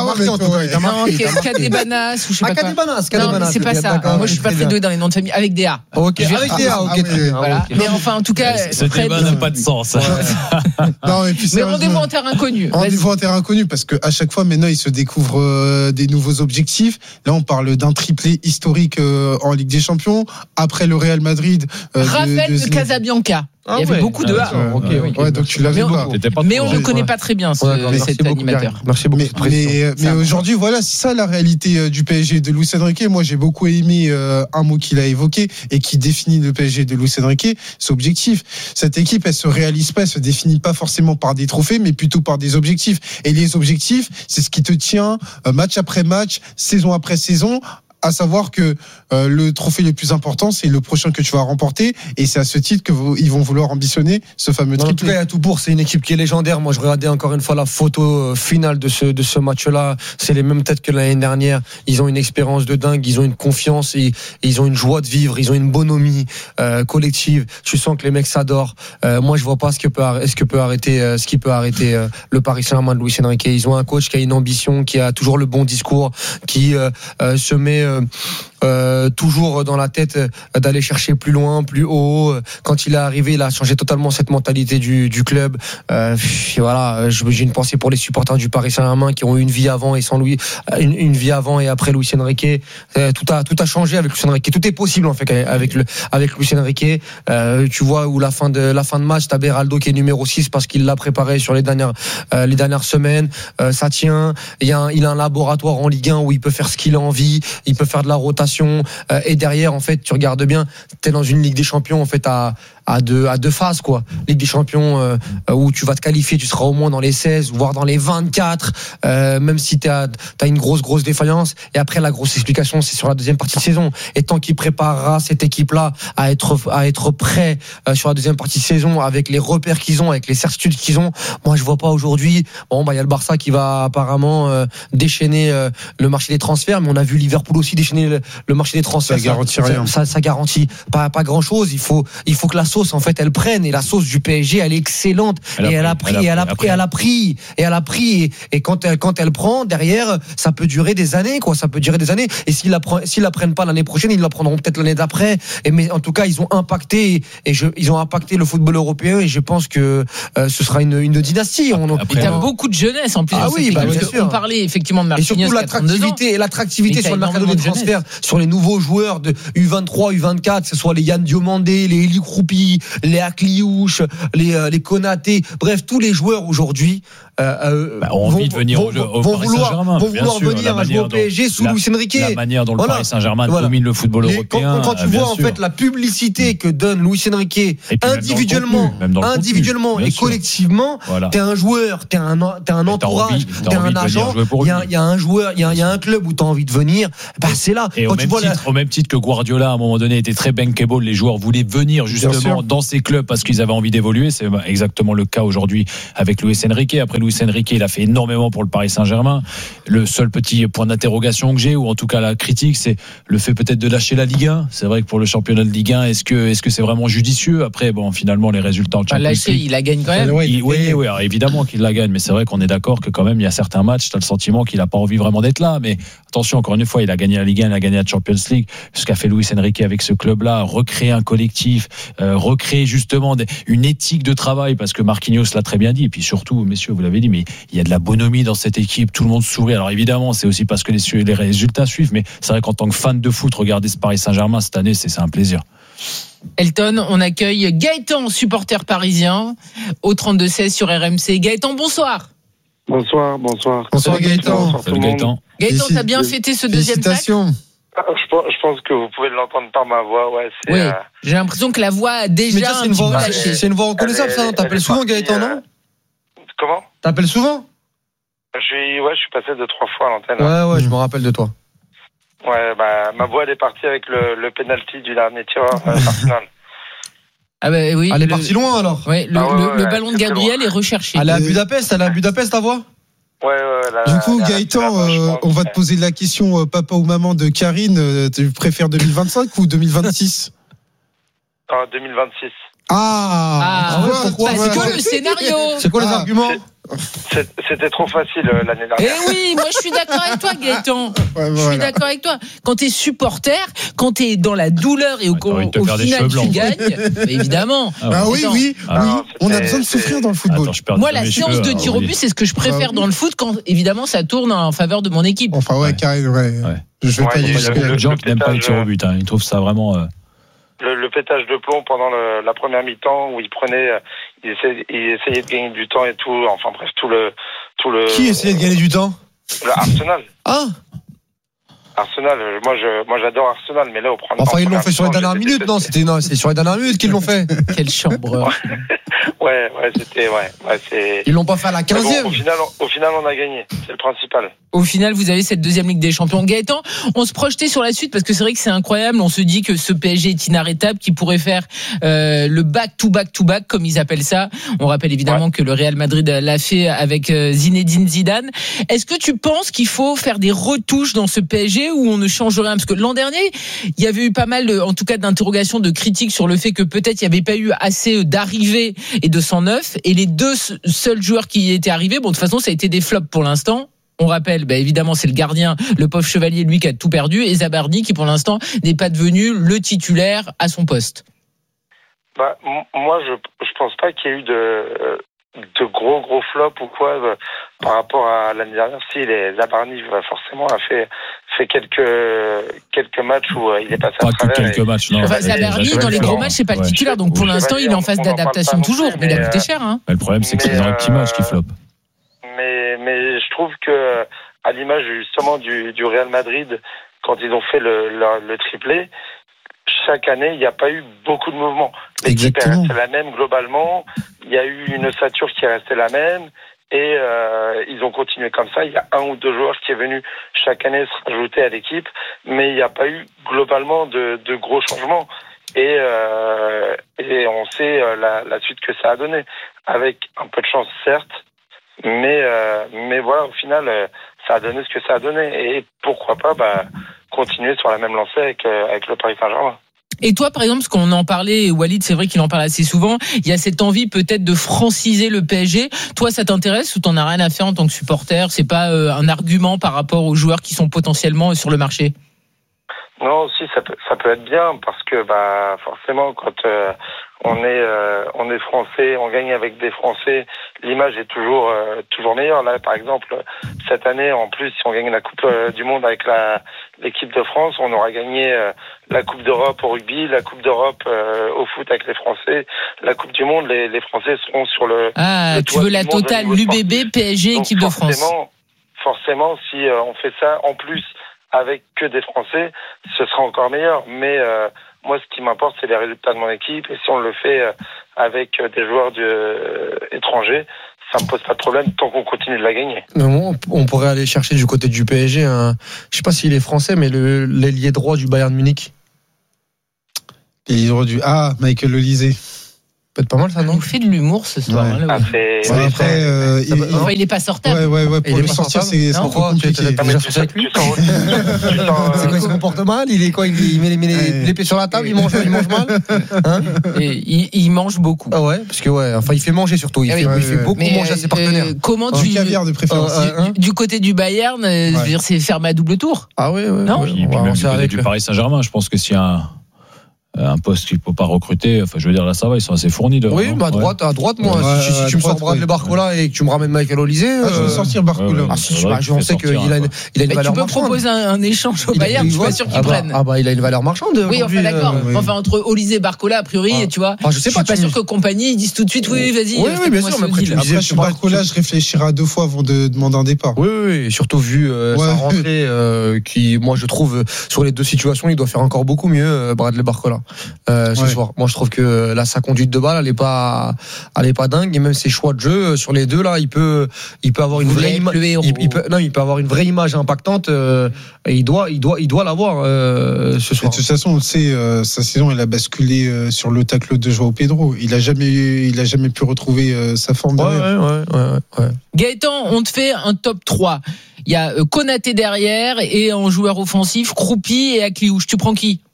Cadebanas, ou je sais pas quoi. Cadebanas, Cadebanas. C'est pas ça. Moi, je suis pas très doué dans les noms de famille. Avec D A. Ok, avec D A, ok. Voilà. Mais enfin, en tout cas, ce débat n'a pas de sens. Non, et puis mais rendez-vous en terre inconnue. Rendez-vous en terre inconnue, parce qu'à chaque fois, maintenant, ils se découvrent des nouveaux objectifs. Là, on parle d'un triplé historique en Ligue des Champions. Après le Real Madrid. Raphaël de Casabianca. Ah il y avait ouais. beaucoup de A. Ah, okay, okay. Ouais, donc tu l'avais voir. Mais on ne le connaît pas très bien, ce, ouais, cet beaucoup, animateur. Merci beaucoup. Mais, mais, mais aujourd'hui, voilà, c'est ça la réalité du P S G de Luis Enrique. Moi, j'ai beaucoup aimé euh, un mot qu'il a évoqué et qui définit le P S G de Luis Enrique, c'est objectif. Cette équipe, elle se réalise pas, elle se définit pas forcément par des trophées, mais plutôt par des objectifs. Et les objectifs, c'est ce qui te tient euh, match après match, saison après saison. À savoir que euh, le trophée le plus important, c'est le prochain que tu vas remporter, et c'est à ce titre que vous, ils vont vouloir ambitionner ce fameux triplé. En tout cas, il y a tout pour. C'est une équipe qui est légendaire. Moi, je regardais encore une fois la photo finale de ce de ce match-là. C'est les mêmes têtes que l'année dernière. Ils ont une expérience de dingue. Ils ont une confiance. Et, et ils ont une joie de vivre. Ils ont une bonhomie euh, collective. Tu sens que les mecs s'adorent. Euh, moi, je vois pas ce que peut ce que peut arrêter euh, ce qui peut arrêter euh, le Paris Saint-Germain de Luis Enrique. Ils ont un coach qui a une ambition, qui a toujours le bon discours, qui euh, euh, se met euh, Euh, toujours dans la tête d'aller chercher plus loin, plus haut. Quand il est arrivé, il a changé totalement cette mentalité du, du club. Euh, voilà, j'ai une pensée pour les supporters du Paris Saint-Germain qui ont eu une vie avant et sans Louis, une, une vie avant et après Luis Enrique. Euh, tout a tout a changé avec Luis Enrique. Tout est possible en fait avec le avec Luis Enrique. Euh, tu vois où la fin de la fin de match, t'as Beraldo qui est numéro six parce qu'il l'a préparé sur les dernières euh, les dernières semaines. Euh, ça tient. Il y a un, il a un laboratoire en Ligue un où il peut faire ce qu'il a envie. Il peut faire de la rotation. Euh, et derrière, en fait, tu regardes bien, t'es dans une Ligue des Champions en fait à à deux à deux phases quoi. Ligue des Champions euh, où tu vas te qualifier, tu seras au moins dans les seize, voire dans les vingt-quatre, euh, même si t'as t'as une grosse grosse défaillance. Et après, la grosse explication, c'est sur la deuxième partie de saison. Et tant qu'il préparera cette équipe-là à être à être prêt euh, sur la deuxième partie de saison, avec les repères qu'ils ont, avec les certitudes qu'ils ont, moi je vois pas aujourd'hui. Bon, bah il y a le Barça qui va apparemment euh, déchaîner euh, le marché des transferts, mais on a vu Liverpool aussi déchaîner le, le marché des transferts. Ça garantit rien. Ça, ça, ça garantit pas pas grand chose. Il faut il faut que la sauce en fait elle prenne, et la sauce du P S G elle est excellente, elle et elle a pris, et elle a pris, elle a pris, et elle a pris, et, et quand elle, quand elle prend derrière, ça peut durer des années quoi, ça peut durer des années. Et s'ils la prennent, s'ils la prennent pas l'année prochaine, ils la prendront peut-être l'année d'après. Et mais en tout cas, ils ont impacté, et je, ils ont impacté le football européen, et je pense que euh, ce sera une, une dynastie. On, il y a beaucoup de jeunesse en plus. Ah oui, bah, bien sûr. On parlait effectivement de Marquinhos, et surtout l'attractivité, et l'attractivité sur le mercato des transferts, sur les nouveaux joueurs de U vingt-trois, U vingt-quatre, que ce soit les Yann Diomandé, les Eli Kroupi, les Akliouche, les euh, les Konaté, bref, tous les joueurs aujourd'hui euh, bah, ont envie de venir vont, au, au vont Paris vouloir, Saint-Germain, vont vouloir sûr, venir jouer au P S G sous la, Luis Enrique. La manière dont le voilà. Paris Saint-Germain voilà. domine le football Les, européen. Quand, quand tu vois en sûr. fait la publicité que donne Luis Enrique et individuellement, même individuellement contenu, et sûr. collectivement, voilà. t'es un joueur, t'es un, t'es un entourage, t'as t'es un agent. Il y a, il y a un joueur, il y a, il y a un club où t'as envie de venir. Bah c'est là. Et quand au, tu même vois titre, la... au même titre que Guardiola, à un moment donné, était très bankable. Les joueurs voulaient venir justement dans ces clubs parce qu'ils avaient envie d'évoluer. C'est exactement le cas aujourd'hui avec Luis Enrique. Après Luis Enrique, il a fait énormément pour le Paris Saint-Germain. Le seul petit point d'interrogation que j'ai, ou en tout cas la critique, c'est le fait peut-être de lâcher la Ligue un. C'est vrai que pour le championnat de Ligue un, est-ce que est-ce que c'est vraiment judicieux? Après, bon, finalement, les résultats en Champions lâcher, League, il la gagne quand même. Il, oui, oui, alors évidemment qu'il la gagne, mais c'est vrai qu'on est d'accord que quand même il y a certains matchs, tu as le sentiment qu'il n'a pas envie vraiment d'être là. Mais attention, encore une fois, il a gagné la Ligue un, il a gagné la Champions League. Ce qu'a fait Luis Enrique avec ce club-là, recréer un collectif, euh, recréer justement des, une éthique de travail, parce que Marquinhos l'a très bien dit. Et puis surtout, messieurs, vous l'avez dit, mais il y a de la bonhomie dans cette équipe. Tout le monde sourit. Alors évidemment, c'est aussi parce que les, les résultats suivent, mais c'est vrai qu'en tant que fan de foot, regarder ce Paris Saint-Germain cette année, c'est, c'est un plaisir. Elton, on accueille Gaëtan, supporter parisien, au trente-deux seize sur R M C. Gaëtan, bonsoir. Bonsoir, bonsoir. Bonsoir Gaëtan. Bonsoir, Salut Gaëtan. Gaëtan, t'as bien fêté ce deuxième sac? Je pense, je pense que vous pouvez l'entendre par ma voix. Ouais, c'est, oui, euh... j'ai l'impression que la voix a déjà mais ça, c'est, une voix, c'est, c'est une voix reconnaissable, ça. T'appelles souvent partie, Gaëtan, non? Comment? T'appelles souvent? Je suis, ouais, je suis passé deux, trois fois à l'antenne. Ouais, ouais, je me rappelle de toi. Ouais, bah, ma voix, elle est partie avec le, le penalty du dernier tireur euh, Arsenal. Ah bah oui. Elle est le, partie loin alors. Ouais, le, ah ouais, le, ouais, le ouais, ballon de Gabriel est recherché. Elle est à Budapest, elle est à Budapest ta voix? Ouais, ouais, là, du coup, là, Gaëtan, là, euh, on va te poser la question, euh, papa ou maman de Karine, euh, tu préfères deux mille vingt-cinq ou deux mille vingt-six? En deux mille vingt-six. Ah, ah ouais, pourquoi? Parce que le scénario. C'est quoi les ah, arguments? C'est, c'était trop facile euh, l'année dernière. Eh oui, moi je suis d'accord avec toi, Gaëtan. Ouais, je voilà. suis d'accord avec toi. Quand t'es supporter, quand t'es dans la douleur et au, ouais, au, au final tu gagnes, bah, évidemment. Ah, bah, oui, oui, ah, oui. non, on a besoin de souffrir dans le football. Attends, moi, la séance de tir au but, c'est ce que je préfère ah, dans le foot quand évidemment ça tourne en faveur de mon équipe. Enfin, ouais, ouais. Karine, ouais. ouais. Je vais ouais, pas y Il y a beaucoup de gens qui n'aiment pas les tirs au but. Hein. Ils trouvent ça vraiment. Euh... Le, le pétage de plomb pendant le, la première mi-temps où il prenait, il essayait, il essayait de gagner du temps et tout. Enfin bref, tout le, tout le. Qui essayait de gagner du temps? Le Arsenal. Ah. Arsenal. Moi, je, moi, j'adore Arsenal, mais là, au premier. Enfin, ils l'ont fait sur les dernières minutes, non? C'était non, c'est sur les dernières minutes qu'ils l'ont fait. Quelle chambre. Ouais, ouais, c'était, ouais, ouais, c'est. Ils l'ont pas fait à la quinzième. Bon, au final, au final, on a gagné. C'est le principal. Au final, vous avez cette deuxième Ligue des Champions. Gaëtan, on se projetait sur la suite parce que c'est vrai que c'est incroyable. On se dit que ce P S G est inarrêtable, qu'il pourrait faire euh, le back-to-back-to-back, comme ils appellent ça. On rappelle évidemment ouais. que le Real Madrid l'a fait avec euh, Zinedine Zidane. Est-ce que tu penses qu'il faut faire des retouches dans ce P S G ou on ne change rien? Parce que l'an dernier, il y avait eu pas mal, de, en tout cas, d'interrogations, de critiques sur le fait que peut-être il n'y avait pas eu assez d'arrivées et de cent neuf. Et les deux seuls joueurs qui étaient arrivés, bon, de toute façon, ça a été des flops pour l'instant. On rappelle, bah évidemment, c'est le gardien, le pauvre Chevalier, lui, qui a tout perdu, et Zabardi, qui pour l'instant n'est pas devenu le titulaire à son poste. Bah, m- moi, je je pense pas qu'il y ait eu de de gros gros flops ou quoi euh, par rapport à l'année dernière. Si les Zabardi forcément a fait fait quelques quelques matchs où euh, il est passé pas à travers. Pas que quelques et... matchs, non. Enfin, Zabardi, dans les gros matchs, c'est pas le titulaire, donc pour l'instant, il est en phase d'adaptation toujours, mais il a coûté cher. Hein. Mais le problème, c'est que c'est dans les petits matchs qui flopent. Mais, mais je trouve que, à l'image justement du, du Real Madrid, quand ils ont fait le, le, le triplé, chaque année, il n'y a pas eu beaucoup de mouvements. L'équipe est restée la même globalement. Il y a eu une ossature qui est restée la même. Et euh, ils ont continué comme ça. Il y a un ou deux joueurs qui est venu chaque année se rajouter à l'équipe. Mais il n'y a pas eu globalement de, de gros changements. Et, euh, et on sait la, la suite que ça a donné. Avec un peu de chance, certes. Mais euh, mais voilà, au final, euh, ça a donné ce que ça a donné. Et pourquoi pas bah, continuer sur la même lancée avec, euh, avec le Paris Saint-Germain. Et toi, par exemple, parce qu'on en parlait, Walid, c'est vrai qu'il en parle assez souvent, il y a cette envie peut-être de franciser le P S G. Toi, ça t'intéresse ou t'en as rien à faire en tant que supporter? C'est pas euh, un argument par rapport aux joueurs qui sont potentiellement sur le marché? Non, aussi ça peut ça peut être bien parce que bah forcément quand euh, on est euh, on est français, on gagne avec des Français, l'image est toujours euh, toujours meilleure. Là, par exemple, cette année, en plus, si on gagne la Coupe euh, du Monde avec la l'équipe de France, on aura gagné euh, la Coupe d'Europe au rugby, la Coupe d'Europe euh, au foot avec les Français, la Coupe du Monde, les les Français seront sur le. Ah, le tu veux la totale, l'U B B, P S G, Donc, équipe de France. Forcément, si euh, on fait ça en plus avec que des Français, ce sera encore meilleur. Mais euh, moi, ce qui m'importe, c'est les résultats de mon équipe. Et si on le fait euh, avec des joueurs de, euh, étrangers, ça me pose pas de problème tant qu'on continue de la gagner. Non, on pourrait aller chercher du côté du P S G. Un, je sais pas s'il est français, mais le, l'ailier droit du Bayern Munich. L'ailier droit du ah Michael Olise. Peut-être pas mal ça, non? On fait de l'humour ce soir. Ouais. Hein, là, après, ouais, après euh, il, il, enfin, il est pas sortable. Ouais, ouais, ouais. Pour il le sortir, c'est c'est trop compliqué. Tu as déjà sorti avec lui? C'est quoi, il se comporte mal? Il est quoi? Il met, il met les, les pieds sur la table? Il mange, il mange mal? Hein? Et il, il mange beaucoup. Ah ouais, parce que ouais, enfin, il fait manger surtout. Il, ah fait, oui, il fait beaucoup mais manger à ses partenaires. Euh, comment du tu caviar de préférence euh, hein? du, du côté du Bayern, ouais. Je veux dire, c'est faire ma double tour. Ah ouais, ouais. Non. Et puis même du côté du Paris Saint-Germain, je pense que s'il y a un un poste qu'il ne faut pas recruter, enfin je veux dire là ça va, ils sont assez fournis de. Oui, bah à droite, à droite moi, ouais, si, si ouais, tu me droite, sors Bradley ouais. Barcola et que tu me ramènes Michael Olise, ah, je vais sortir Barcola. Ah si, bah, je sais qu'il a une, il a une mais valeur marchande. Tu peux proposer un, un échange au Bayern, je suis pas sûr qu'ils ah bah, prennent. Ah bah il a une valeur marchande. Oui, enfin d'accord. Euh, enfin entre Olise et Barcola a priori, ah. tu vois. Ah, je sais pas. Je suis pas sûr que compagnie ils disent tout de suite oui, vas-y. Oui, oui, bien sûr. Mais après, tu après sur Barcola, je réfléchirai deux fois avant de demander un départ. Oui, oui, surtout vu sa rentrée, qui, moi je trouve sur les deux situations, il doit faire encore beaucoup mieux, Bradley Barcola, ce soir. Moi je trouve que là sa conduite de balle elle est pas elle est pas dingue, et même ses choix de jeu sur les deux là il peut il peut avoir une vraie image il, il peut non il peut avoir une vraie image impactante, euh, et il doit il doit il doit l'avoir euh, ce soir. De toute façon on le sait, euh, sa saison elle a basculé euh, sur le tacle de Joao Pedro, il a jamais il a jamais pu retrouver euh, sa forme ouais, derrière. Ouais, ouais, ouais, ouais. Gaëtan, on te fait un top trois. Il y a euh, Konaté derrière et en joueur offensif Kroupi et Akliouche. Tu prends qui?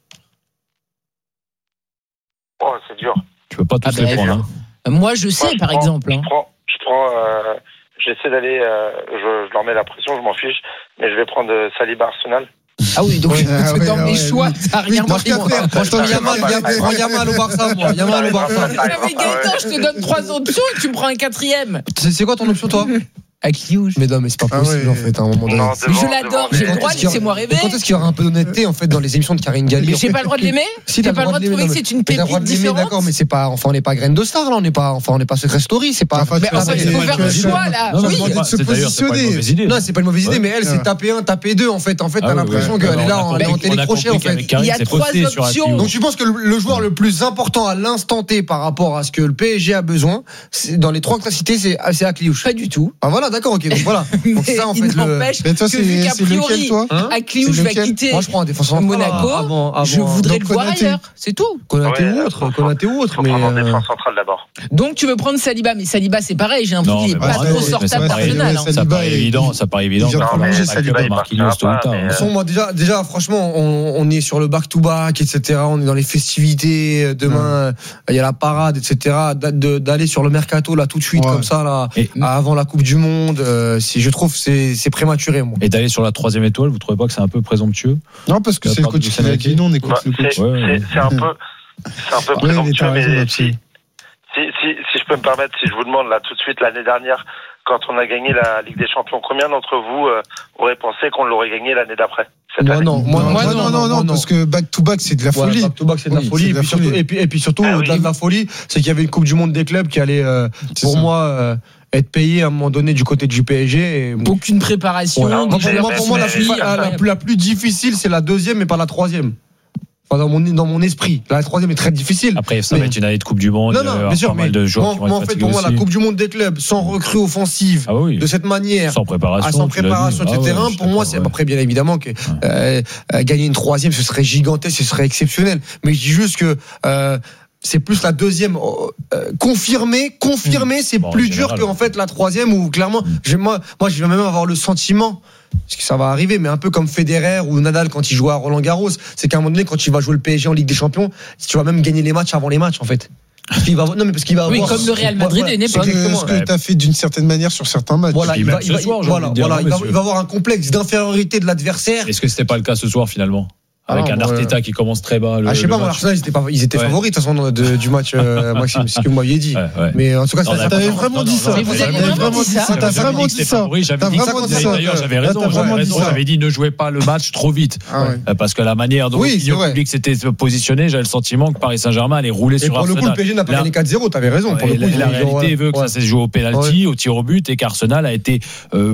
Oh, c'est dur. Tu peux pas tous ah les prendre. Hein. Moi, je sais, Moi, je par prends, exemple. Je hein. prends, je prends euh, j'essaie d'aller, euh, je, je leur mets la pression, je m'en fiche, mais je vais prendre euh, Saliba Arsenal. Ah oui, donc ouais, ah ouais, dans ah mes ouais, choix, t'as rien moi, je moi, je prends Yamal, Yamal au Barça, moi. Yamal au Barça. Mais Gaëtan, je te donne trois options et tu me prends un quatrième. C'est quoi ton option, toi? Akliouche. Mais non, mais c'est pas possible, ah ouais. en fait, à un moment donné. Non, devant, je l'adore, j'ai le droit, laissez-moi rêver. Quand est-ce qu'il y aura un peu d'honnêteté, en fait, dans les émissions de Karine Galli? Mais j'ai pas le droit de l'aimer? Si, t'as pas le droit de trouver que c'est une pépite différente? D'accord, mais c'est pas, enfin, on n'est pas graine de star, là, on n'est pas, enfin, on n'est pas Secret Story, c'est pas. Mais enfin, il faut faire le choix, là. Oui, de se positionner. Non, c'est pas une mauvaise idée, mais elle, c'est taper un, taper deux, en fait. En fait, t'as l'impression qu'elle est là, elle est en télécrochet, en fait. Il y a trois options. Donc, tu penses que le joueur le plus important à l'instant T par rapport à ce que le P S G a besoin, dans les trois que t'as cités, c'est Akliouche? Pas du tout. Ah, voilà, d'accord, ok, donc voilà. Donc ça, en fait, il n'empêche que c'est, vu qu'a priori, hein Akliouche va quitter Moi, je prends un défenseur Monaco, avant, avant, je voudrais le voir Konaté. ailleurs, c'est tout. Konaté Ouais, ou autre, faut, Konaté ou autre, faut mais prendre en euh... défense centrale d'abord. Donc tu veux prendre Saliba, mais Saliba c'est pareil, j'ai l'impression Non, qu'il est mais pas bon, trop ouais, sortable mais ça d'Arsenal. paraît- Ça paraît évident, ça paraît évident. Il vient de prolonger Saliba, Marquinhos tôt ou tard. mais, De toute façon, moi, déjà, déjà, franchement, on, on est sur le back-to-back, et cetera. On est dans les festivités. Demain, il y a la parade, et cetera. De- D'aller sur le mercato là tout de suite Ouais. comme ça là, Et- avant la Coupe du Monde, euh, si je trouve c'est c'est prématuré, moi. Et d'aller sur la troisième étoile, vous trouvez pas que c'est un peu présomptueux? Non, parce que La c'est le part coach du qui l'a dit, non, on écoute Bah, le c'est, coach. Ouais, ouais. c'est, c'est un peu, c'est un peu Ouais, mais présomptueux, t'as raison mais là-dessus. si, si, si, si je peux me permettre, si je vous demande là tout de suite, l'année dernière, quand on a gagné la Ligue des Champions, combien d'entre vous euh, auraient pensé qu'on l'aurait gagné l'année d'après? cette Moi année non, moi, Non, moi, non, non, non, parce que back to back, c'est de la Ouais, folie. back to back, c'est de la Oui, folie. c'est Et de la puis, surtout, folie. et puis, et puis surtout, Ah oui. au-delà de la folie, c'est qu'il y avait une Coupe du Monde des clubs qui allait, euh, C'est pour ça. moi, euh, être payée à un moment donné du côté du P S G. Et... Aucune préparation. Ouais. des Moi, pour joueurs moi, pour moi, la, qui sont la- la- incroyables. la plus difficile, c'est la deuxième, mais pas la troisième. Enfin, dans mon, dans mon esprit. La troisième est très difficile. Après, ça Mais- va être une année de Coupe du Monde. Non, non, euh, bien sûr, pas mal mais de joueurs moi, qui vont moi, être en fait, fatigués pour moi, la aussi. Coupe du Monde des clubs, sans recrue offensive, Ah oui. de cette manière, Sans préparation. à sans tu l'as préparation, dit. et Ah ouais, cetera. je suis pour moi, d'accord, c'est ouais. après, bien évidemment, que euh, euh, gagner une troisième, ce serait gigantesque, ce serait exceptionnel. Mais je dis juste que euh, c'est plus la deuxième euh, confirmée, confirmée, mmh. c'est bon, plus dur que en fait la troisième où clairement, mmh. je, moi, moi, je vais même avoir le sentiment. Parce que ça va arriver, mais un peu comme Federer ou Nadal quand il joue à Roland-Garros, c'est qu'à un moment donné, quand il va jouer le P S G en Ligue des Champions, tu vas même gagner les matchs avant les matchs, en fait. Parce qu'il va, non, mais parce qu'il va oui, avoir, comme le Real Madrid voilà, et Népal. Ce que tu as fait d'une certaine manière sur certains matchs. Voilà, il va, il va, soir, voilà, dire, voilà, non, il, va, il va avoir un complexe d'infériorité de l'adversaire. Est-ce que c'était pas le cas ce soir finalement? Avec ah, un Arteta ouais. qui commence très bas. Le, ah, je sais pas, moi, Arsenal, ils étaient, pas, ils étaient ouais. favoris de toute façon de, du match, euh, Maxime, c'est ce que vous m'aviez dit. Ouais, ouais. Mais en tout cas, ça t'avais vraiment dit ça. Mais vous avez vraiment dit ça. T'as vraiment dit ça. J'avais dit ça. D'ailleurs, j'avais raison. J'avais dit ne jouez pas le match trop vite. Parce que la manière dont l'opinion publique s'était positionnée, j'avais le sentiment que Paris Saint-Germain allait rouler sur Arsenal. Et pour le coup, le P S G n'a pas gagné quatre zéro, t'avais raison. La réalité veut que ça s'est joué au pénalty, au tir au but, et qu'Arsenal a été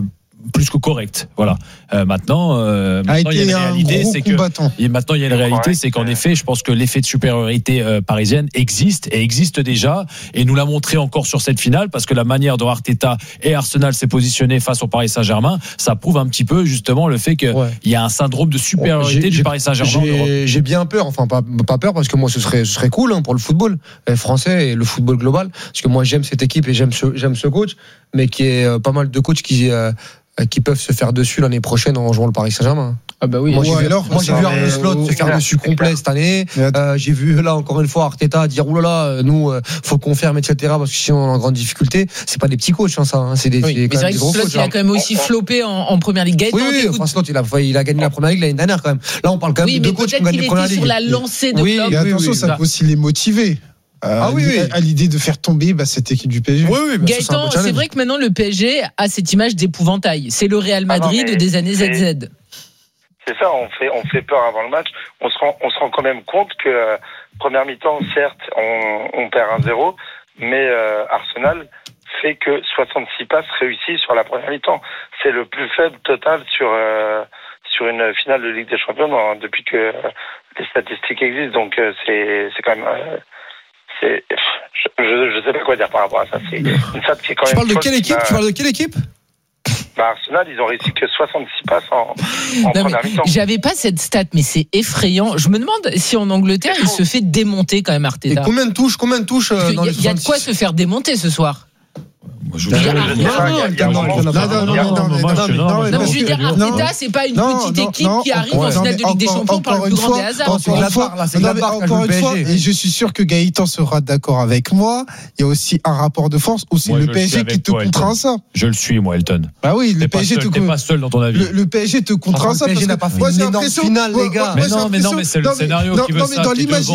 plus que correct. Voilà. Euh, maintenant, euh, maintenant il y a une réalité, c'est que et maintenant il y a une réalité, c'est qu'en effet, je pense que l'effet de supériorité euh, parisienne existe et existe déjà, et nous l'a montré encore sur cette finale, parce que la manière dont Arteta et Arsenal s'est positionné face au Paris Saint-Germain, ça prouve un petit peu justement le fait qu'il ouais. y a un syndrome de supériorité ouais, du Paris Saint-Germain. J'ai, j'ai bien peur, enfin pas, pas peur, parce que moi ce serait, ce serait cool hein, pour le football français et le football global, parce que moi j'aime cette équipe et j'aime ce, j'aime ce coach, mais qui est euh, pas mal de coachs qui euh, qui peuvent se faire dessus l'année prochaine en jouant le Paris Saint-Germain. Ah bah oui. Moi j'ai ouais, vu, alors, moi, j'ai vu Arne Slot se faire dessus complet cette année. Euh, j'ai vu là encore une fois Arteta dire oulala, nous euh, faut qu'on ferme et cetera parce que sinon on est en grande difficulté. C'est pas des petits coachs hein, ça. Hein. C'est des. Oui, c'est mais c'est vrai que Slot il a quand même aussi floppé en, en première ligue. Gaëtan, oui, oui. Enfin, Slot il a il a gagné la première ligue l'année dernière quand même. Là on parle quand même oui, de deux coachs qui ont gagné la première ligue. Sur la lancée de oui, club. Et attention, ça peut aussi les motiver. Euh, ah oui, oui, à l'idée de faire tomber bah, cette équipe du P S G. Oui, oui, Gaëtan, c'est, c'est vrai que maintenant le P S G a cette image d'épouvantail. C'est le Real Madrid ah non, des années Z Z. C'est ça, on fait, on fait peur avant le match. On se rend, on se rend quand même compte que euh, première mi-temps, certes, on, on perd un zéro, mais euh, Arsenal fait que soixante-six passes réussies sur la première mi-temps. C'est le plus faible total sur euh, sur une finale de Ligue des Champions non, depuis que euh, les statistiques existent. Donc euh, c'est c'est quand même euh, c'est je, je sais pas quoi dire par rapport à ça. C'est une stat qui est quand tu même. Parles de quelle équipe euh, tu parles de quelle équipe Bah Arsenal, ils ont réussi que soixante-six passes en, en non, première mi-temps. J'avais pas cette stat, mais c'est effrayant. Je me demande si en Angleterre, il se fait démonter quand même Arteta. Et combien de touches, combien de touches euh, dans les Il y a de quoi se faire démonter ce soir. Je je veux dire, Arteta, c'est pas une petite équipe qui arrive en finale de Ligue des Champions par le plus grand des hasards. Encore une fois, et je suis sûr que Gaëtan sera d'accord avec moi, il y a aussi un rapport de force où c'est le P S G qui te contraint ça. Je le suis, moi, Elton. Bah oui, le P S G te contraint. T'es pas seul dans ton avis. Le P S G te contraint ça. Le P S G n'a pas fait une énorme finale, les gars. Mais non, mais non, mais c'est le scénario qui veut ça.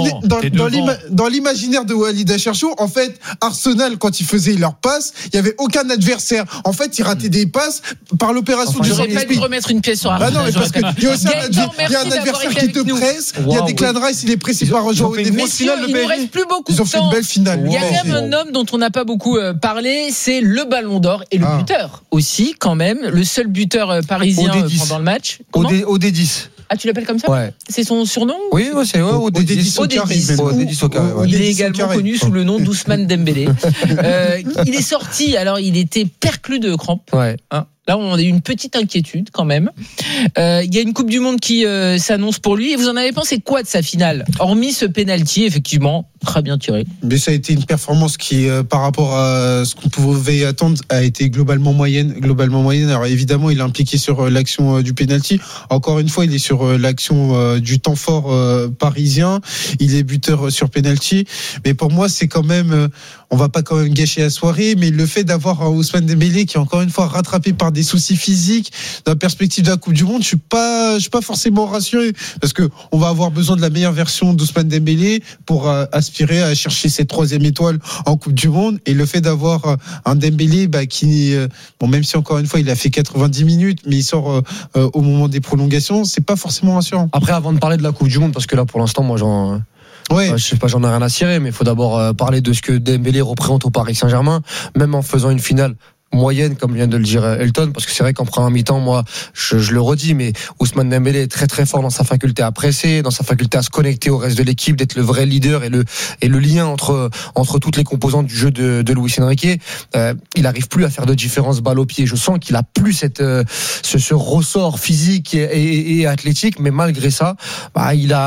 Dans l'imaginaire de Walid Acharchour, en fait, Arsenal, quand ils faisaient leur passe, il y avait aucun adversaire. En fait, il ratait des passes par l'opération enfin, du j'aurais pas dû remettre une pièce sur Arsenal. Bah non, mais parce qu'il y a aussi un, y a un adversaire qui te presse. Il y a des Declan Rice, il est pressé par Joao Neves. Messieurs, il ne reste plus beaucoup de temps. Ils ont fait une belle finale. Il y a quand même un homme dont on n'a pas beaucoup parlé, c'est le Ballon d'Or et le ah. buteur aussi, quand même. Le seul buteur parisien pendant le match. O D dix. Ah, tu l'appelles comme ça? Ouais. C'est son surnom? Oui, ouais, c'est ouais, O D dix. O D dix. Il est également connu sous le nom d'Ousmane Dembélé. euh, il est sorti, alors il était perclus de crampes. Ouais. Hein. Là, on a eu une petite inquiétude quand même. Euh, il y a une Coupe du Monde qui euh, s'annonce pour lui. Et vous en avez pensé quoi de sa finale? Hormis ce penalty, effectivement, très bien tiré. Mais ça a été une performance qui, euh, par rapport à ce qu'on pouvait attendre, a été globalement moyenne. Globalement moyenne. Alors évidemment, il est impliqué sur euh, l'action euh, du penalty. Encore une fois, il est sur euh, l'action euh, du temps fort euh, parisien. Il est buteur euh, sur penalty. Mais pour moi, c'est quand même, euh, on va pas quand même gâcher la soirée, mais le fait d'avoir euh, Ousmane Dembélé qui est encore une fois rattrapé par des soucis physiques dans la perspective de la Coupe du Monde, je suis pas, je suis pas forcément rassuré parce que on va avoir besoin de la meilleure version d'Ousmane Dembélé pour euh, aspirer à chercher cette troisième étoile en Coupe du Monde. Et le fait d'avoir euh, un Dembélé bah, qui, euh, bon, même si encore une fois il a fait quatre-vingt-dix minutes, mais il sort euh, euh, au moment des prolongations, c'est pas forcément rassurant. Après, avant de parler de la Coupe du Monde, parce que là pour l'instant, moi j'en Ouais. Euh, je sais pas, j'en ai rien à cirer, mais il faut d'abord euh, parler de ce que Dembélé représente au Paris Saint-Germain, même en faisant une finale moyenne, comme vient de le dire Elton, parce que c'est vrai qu'en première mi-temps, moi, je, je le redis, mais Ousmane Dembélé est très très fort dans sa faculté à presser, dans sa faculté à se connecter au reste de l'équipe, d'être le vrai leader et le et le lien entre entre toutes les composantes du jeu de, de Luis Enrique. Euh, il arrive plus à faire de différence balle au pied. Je sens qu'il a plus cette euh, ce, ce ressort physique et, et, et athlétique, mais malgré ça, bah, il a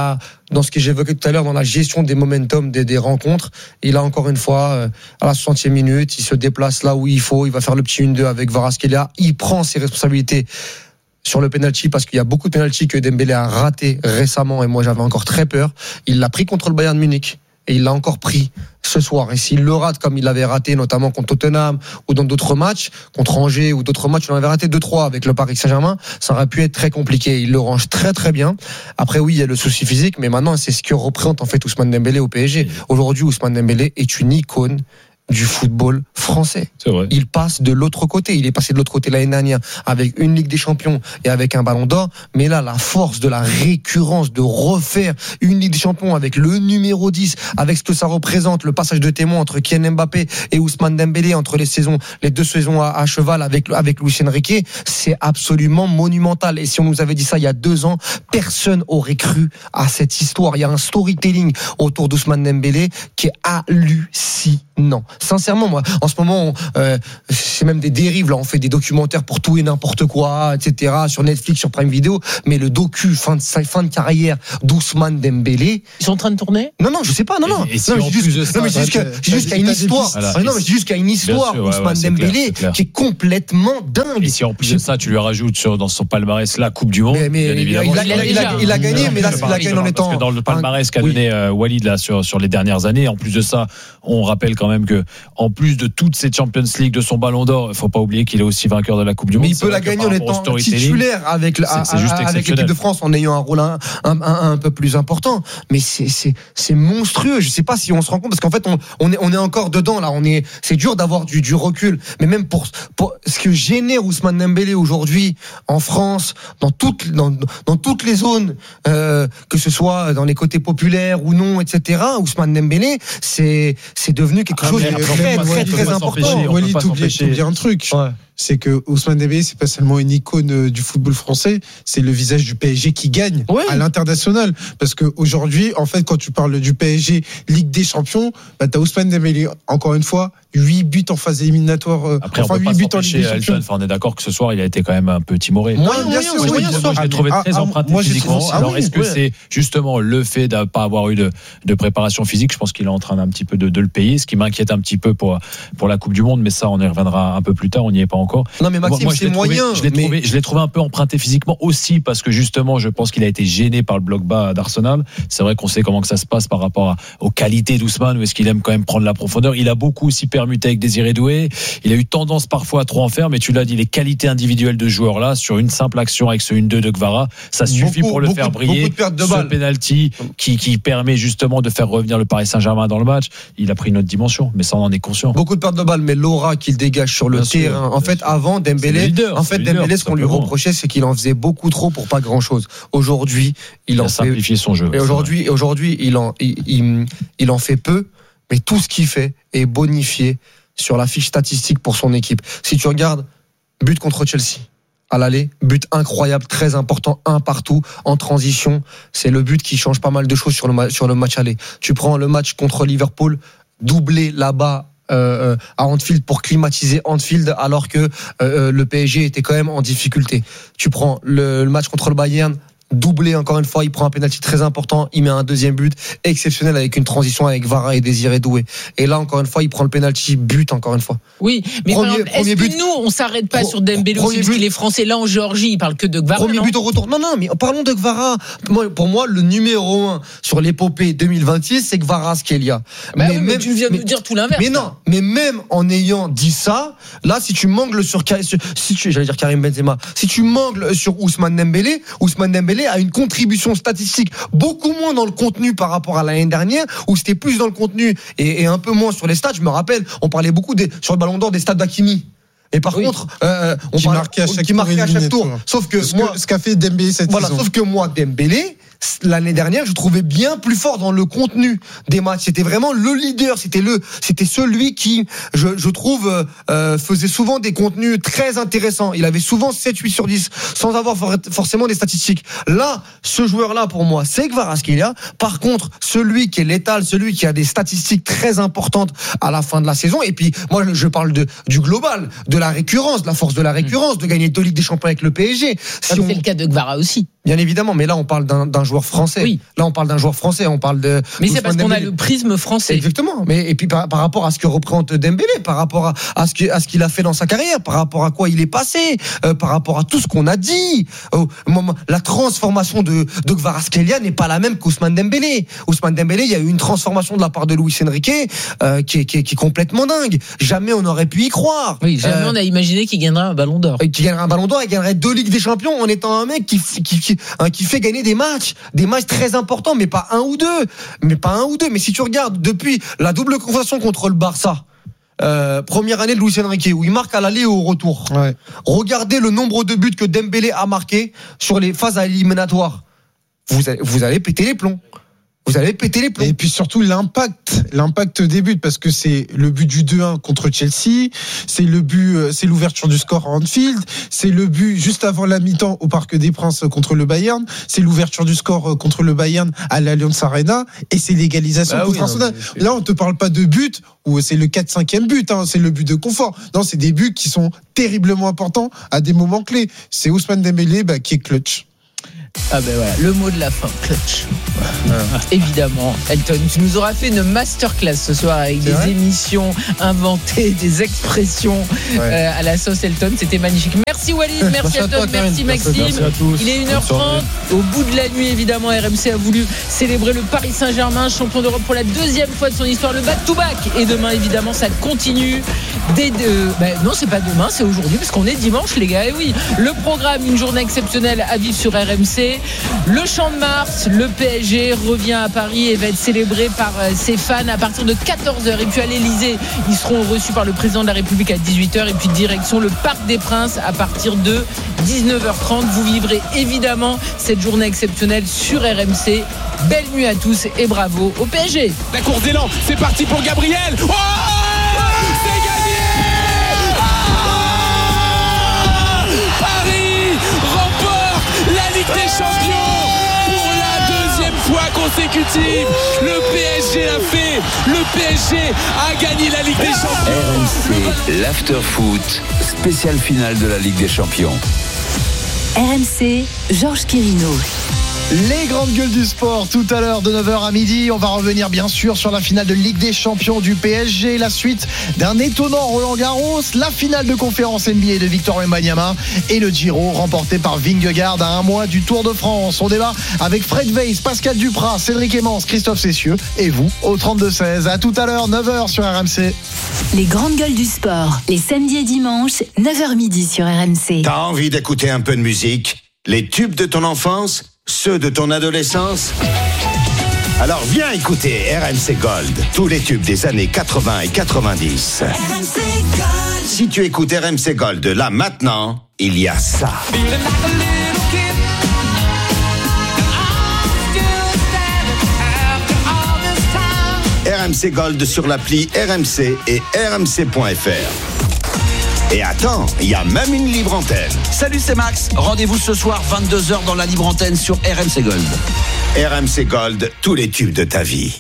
dans ce que j'évoquais tout à l'heure, dans la gestion des momentum des, des rencontres. Il a encore une fois, euh, à la soixantième minute, il se déplace là où il faut, il va faire le petit un deux avec Kvaratskhelia, il prend ses responsabilités sur le penalty, parce qu'il y a beaucoup de penalty que Dembélé a raté récemment, et moi j'avais encore très peur. Il l'a pris contre le Bayern Munich, et il l'a encore pris ce soir. Et s'il le rate comme il l'avait raté, notamment contre Tottenham ou dans d'autres matchs, contre Angers ou d'autres matchs, il en avait raté deux trois avec le Paris Saint-Germain, ça aurait pu être très compliqué. Il le range très très bien. Après oui, il y a le souci physique, mais maintenant c'est ce que représente en fait Ousmane Dembélé au P S G. Aujourd'hui, Ousmane Dembélé est une icône du football français. C'est vrai. Il passe de l'autre côté. Il est passé de l'autre côté l'année dernière avec une Ligue des Champions et avec un Ballon d'Or. Mais là, la force de la récurrence, de refaire une Ligue des Champions avec le numéro dix, avec ce que ça représente, le passage de témoin entre Kylian Mbappé et Ousmane Dembélé, entre les saisons, les deux saisons à, à cheval avec, avec Luis Enrique, c'est absolument monumental. Et si on nous avait dit ça il y a deux ans, personne aurait cru à cette histoire. Il y a un storytelling autour d'Ousmane Dembélé qui est hallucinant. Sincèrement, moi, en ce moment, euh, c'est même des dérives. Là, on fait des documentaires pour tout et n'importe quoi, et cetera. Sur Netflix, sur Prime Video. Mais le docu fin de fin de carrière d'Ousmane Dembélé. Ils sont en train de tourner ? Non, non, je sais pas. Non, non. Et, et si non, mais juste, juste, non, mais juste, qu'il y a une histoire. Voilà. Non, mais c'est juste qu'il y a une histoire. Sûr, ouais, Ousmane ouais, Dembélé clair, qui est complètement dingue. Et si en plus de ça, tu lui rajoutes sur, dans son palmarès la Coupe du Monde. Mais, mais il, a, il, a, il, a, il, a, il a gagné, mais là, il a gagné en étant. Parce que dans le palmarès qu'a donné euh, Walid là sur sur les dernières années, en plus de ça, on rappelle quand même que en plus de toutes ces Champions League, de son Ballon d'Or, il faut pas oublier qu'il est aussi vainqueur de la Coupe du Monde. Mais il peut la gagner en étant titulaire avec, le, c'est, c'est avec l'équipe de France, en ayant un rôle un, un, un, un peu plus important. Mais c'est, c'est, c'est monstrueux. Je sais pas si on se rend compte, parce qu'en fait, on, on, est, on est encore dedans, là. On est, c'est dur d'avoir du, du recul. Mais même pour, pour ce que génère Ousmane Dembélé aujourd'hui en France, dans toutes, dans, dans toutes les zones, euh, que ce soit dans les côtés populaires ou non, et cetera, Ousmane Dembélé, c'est, c'est devenu quelque ah, chose de très, très, très important. Walid, t'oublies un truc. Ouais. C'est que Ousmane Dembélé, c'est pas seulement une icône du football français, c'est le visage du P S G qui gagne ouais. à l'international. Parce que aujourd'hui, en fait, quand tu parles du P S G, Ligue des Champions, bah, t'as Ousmane Dembélé, encore une fois, huit buts en phase éliminatoire. Après, enfin, on peut huit buts en Ligue des Champions. Enfin, on est d'accord que ce soir, il a été quand même un peu timoré. Moi, bien sûr, moi, je, moi, je l'ai trouvé très ah, emprunté moi, physiquement. Alors, ah, est-ce que ouais. c'est justement le fait de ne pas avoir eu de, de préparation physique? Je pense qu'il est en train d'un petit peu de, de le payer, ce qui m'inquiète un petit peu pour, pour la Coupe du Monde, mais ça, on y reviendra un peu plus tard, on n'y est pas encore. Non, mais Maxime, moi, c'est moyen. Trouvé, je, l'ai mais... trouvé, je l'ai trouvé un peu emprunté physiquement aussi, parce que justement, je pense qu'il a été gêné par le bloc bas d'Arsenal. C'est vrai qu'on sait comment que ça se passe par rapport à, aux qualités d'Ousmane, où est-ce qu'il aime quand même prendre la profondeur. Il a beaucoup aussi permuté avec Désiré Doué. Il a eu tendance parfois à trop en faire, mais tu l'as dit, les qualités individuelles de joueurs là, sur une simple action avec ce un deux de Kvara, ça suffit beaucoup, pour le beaucoup, faire briller. De de ce penalty qui, qui permet justement de faire revenir le Paris Saint-Germain dans le match, il a pris une autre dimension, mais ça on en est conscient. Beaucoup de pertes de balles, mais l'aura qu'il dégage sur le bien terrain. Sûr, en fait, sûr. avant Dembélé, leader, en fait, Dembélé, leader, ce qu'on lui reprochait, c'est qu'il en faisait beaucoup trop pour pas grand-chose. Aujourd'hui, il, il en a fait, simplifié son jeu. Et aujourd'hui, vrai. aujourd'hui, il en, il, il, il en fait peu, mais tout ce qu'il fait est bonifié sur la fiche statistique pour son équipe. Si tu regardes, but contre Chelsea à l'aller, but incroyable, très important, un partout, en transition, c'est le but qui change pas mal de choses sur le, ma- sur le match aller. Tu prends le match contre Liverpool, doublé là-bas euh, à Anfield pour climatiser Anfield, alors que euh, le P S G était quand même en difficulté. Tu prends le, le match contre le Bayern, doublé encore une fois, il prend un penalty très important, il met un deuxième but exceptionnel avec une transition avec Kvara et Désiré Doué. Et là encore une fois, il prend le penalty, but encore une fois. Oui, mais premier, exemple, est-ce que but, nous on s'arrête pas pro, sur Dembélé aussi parce qu'il est français là en Géorgie, il parle que de Kvara. Premier non but au retour. Non non, mais parlons de Kvara. Moi, pour moi, le numéro un sur l'épopée deux mille vingt-six, c'est Kvaratskhelia. Bah mais, oui, mais même, tu viens de nous dire tout l'inverse. Mais non, mais même en ayant dit ça, là si tu mangles sur si tu j'allais dire Karim Benzema, si tu mangles sur Ousmane Dembélé, Ousmane Dembélé a une contribution statistique beaucoup moins dans le contenu par rapport à l'année dernière où c'était plus dans le contenu et, et un peu moins sur les stats. Je me rappelle, on parlait beaucoup des, sur le Ballon d'Or des stats d'Hakimi. Et par oui. contre, euh, on qui parlait, marquait à chaque, qui marquait à chaque tour. Sauf que ce, moi, que, ce qu'a fait Dembélé cette voilà, saison. Sauf que moi, Dembélé, l'année dernière, je trouvais bien plus fort dans le contenu des matchs. C'était vraiment le leader. C'était le, c'était celui qui, je, je trouve, euh, faisait souvent des contenus très intéressants. Il avait souvent sept huit sur dix, sans avoir forcément des statistiques. Là, ce joueur-là, pour moi, c'est Kvaratskhelia. Par contre, celui qui est létal, celui qui a des statistiques très importantes à la fin de la saison. Et puis, moi, je parle de, du global, de la récurrence, de la force de la récurrence, de gagner deux Ligues des Champions avec le P S G. Si on... C'est le cas de Kvara aussi. Bien évidemment, mais là on parle d'un, d'un joueur français. Oui. Là on parle d'un joueur français, on parle de. Mais c'est parce qu'on a le prisme français. Exactement. Mais et puis par, par rapport à ce que représente Dembélé, par rapport à, à ce que, à ce qu'il a fait dans sa carrière, par rapport à quoi il est passé, euh, par rapport à tout ce qu'on a dit, euh, la transformation de de Kvaratskhelia n'est pas la même qu'Ousmane Dembélé. Ousmane Dembélé, il y a eu une transformation de la part de Luis Enrique euh, qui, est, qui, est, qui est complètement dingue. Jamais on aurait pu y croire. Oui, jamais euh, on a imaginé qu'il gagnerait un Ballon d'Or. Qui gagnerait un Ballon d'Or et gagnerait deux Ligues des Champions en étant un mec qui qui, qui Hein, qui fait gagner des matchs, des matchs très importants, mais pas un ou deux, mais pas un ou deux. Mais si tu regardes depuis la double confrontation contre le Barça, euh, première année de Luis Enrique où il marque à l'aller et au retour. Ouais. Regardez le nombre de buts que Dembélé a marqué sur les phases éliminatoires. Vous allez, vous allez péter les plombs. Vous allez péter les plombs. Et puis surtout l'impact, l'impact des buts, parce que c'est le but du deux un contre Chelsea, c'est le but, c'est l'ouverture du score à Anfield, c'est le but juste avant la mi-temps au Parc des Princes contre le Bayern, c'est l'ouverture du score contre le Bayern à l'Allianz Arena, et c'est l'égalisation bah contre oui, Arsenal. Non, Là, on te parle pas de but où c'est le quatre cinquième but, hein, c'est le but de confort. Non, c'est des buts qui sont terriblement importants à des moments clés. C'est Ousmane Dembélé bah, qui est clutch. Ah ben voilà, le mot de la fin, clutch. Ah. Évidemment, Elton, tu nous auras fait une masterclass ce soir avec C'est des vrai émissions inventées, des expressions ouais. euh, à la sauce Elton. C'était magnifique. Merci Walid, merci Elton, toi, merci Maxime. Merci Il est une heure trente. Au bout de la nuit, évidemment, R M C a voulu célébrer le Paris Saint-Germain, champion d'Europe pour la deuxième fois de son histoire, le back-to-back. Et demain, évidemment, ça continue. Dès de... ben, non, c'est pas demain, c'est aujourd'hui, parce qu'on est dimanche, les gars. Et oui, le programme, une journée exceptionnelle à vivre sur R M C. Le Champ de Mars, le P S G revient à Paris et va être célébré par ses fans à partir de quatorze heures. Et puis à l'Elysée, ils seront reçus par le président de la République à dix-huit heures. Et puis direction le Parc des Princes à partir de dix-neuf heures trente. Vous vivrez évidemment cette journée exceptionnelle sur R M C. Belle nuit à tous et bravo au P S G. La course d'élan, c'est parti pour Gabriel. Oh, c'est gagné. Ah, Paris remporte la Ligue des Champions pour la deuxième fois consécutive. Le P S G l'a fait. Le P S G a gagné la Ligue des Champions. R M C, l'after-foot, spéciale finale de la Ligue des Champions. R M C, Georges Quirino. Les grandes gueules du sport, tout à l'heure de neuf heures à midi. On va revenir bien sûr sur la finale de Ligue des Champions du P S G, la suite d'un étonnant Roland Garros, la finale de conférence N B A de Victor Wembanyama et le Giro remporté par Vingegaard à un mois du Tour de France. On débat avec Fred Weiss, Pascal Duprat, Cédric Emmens, Christophe Cessieux et vous au trente-deux seize. À tout à l'heure, neuf heures sur R M C. Les grandes gueules du sport, les samedis et dimanches, neuf heures midi sur R M C. T'as envie d'écouter un peu de musique? Les tubes de ton enfance? Ceux de ton adolescence? Alors viens écouter R M C Gold, tous les tubes des années quatre-vingts et quatre-vingt-dix. R M C Gold. Si tu écoutes R M C Gold là maintenant, il y a ça. R M C Gold sur l'appli R M C et R M C point F R. Et attends, il y a même une libre antenne. Salut, c'est Max. Rendez-vous ce soir vingt-deux heures dans la libre antenne sur R M C Gold. R M C Gold, tous les tubes de ta vie.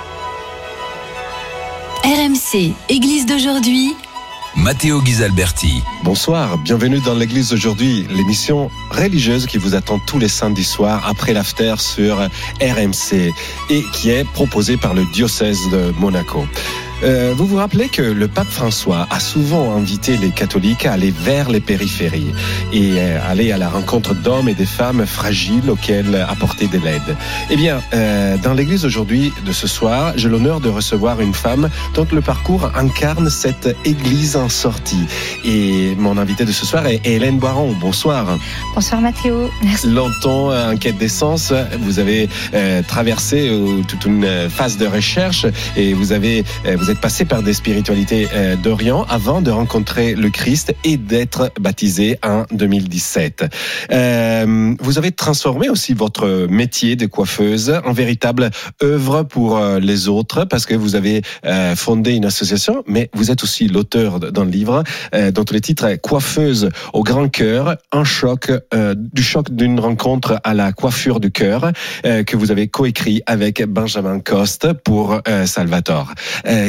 R M C, Église d'aujourd'hui. Matteo Ghisalberti. Bonsoir, bienvenue dans l'église d'aujourd'hui, l'émission religieuse qui vous attend tous les samedis soirs après l'after sur R M C et qui est proposée par le diocèse de Monaco. Euh, vous vous rappelez que le pape François a souvent invité les catholiques à aller vers les périphéries et euh, aller à la rencontre d'hommes et de femmes fragiles auxquels apporter de l'aide. Eh bien, euh, dans l'église aujourd'hui de ce soir, j'ai l'honneur de recevoir une femme dont le parcours incarne cette église en sortie. Et mon invité de ce soir est Hélène Boiron. Bonsoir. Bonsoir Mathéo. Merci. Longtemps en quête d'essence, vous avez euh, traversé euh, toute une phase de recherche et vous avez euh, vous êtes passé par des spiritualités euh, d'Orient avant de rencontrer le Christ et d'être baptisé en deux mille dix-sept. Euh, vous avez transformé aussi votre métier de coiffeuse en véritable œuvre pour euh, les autres parce que vous avez euh, fondé une association, mais vous êtes aussi l'auteur d'un livre euh, dont le titre est Coiffeuse au grand cœur, un choc euh, du choc d'une rencontre à la coiffure du cœur euh, que vous avez coécrit avec Benjamin Coste pour euh, Salvatore. Euh,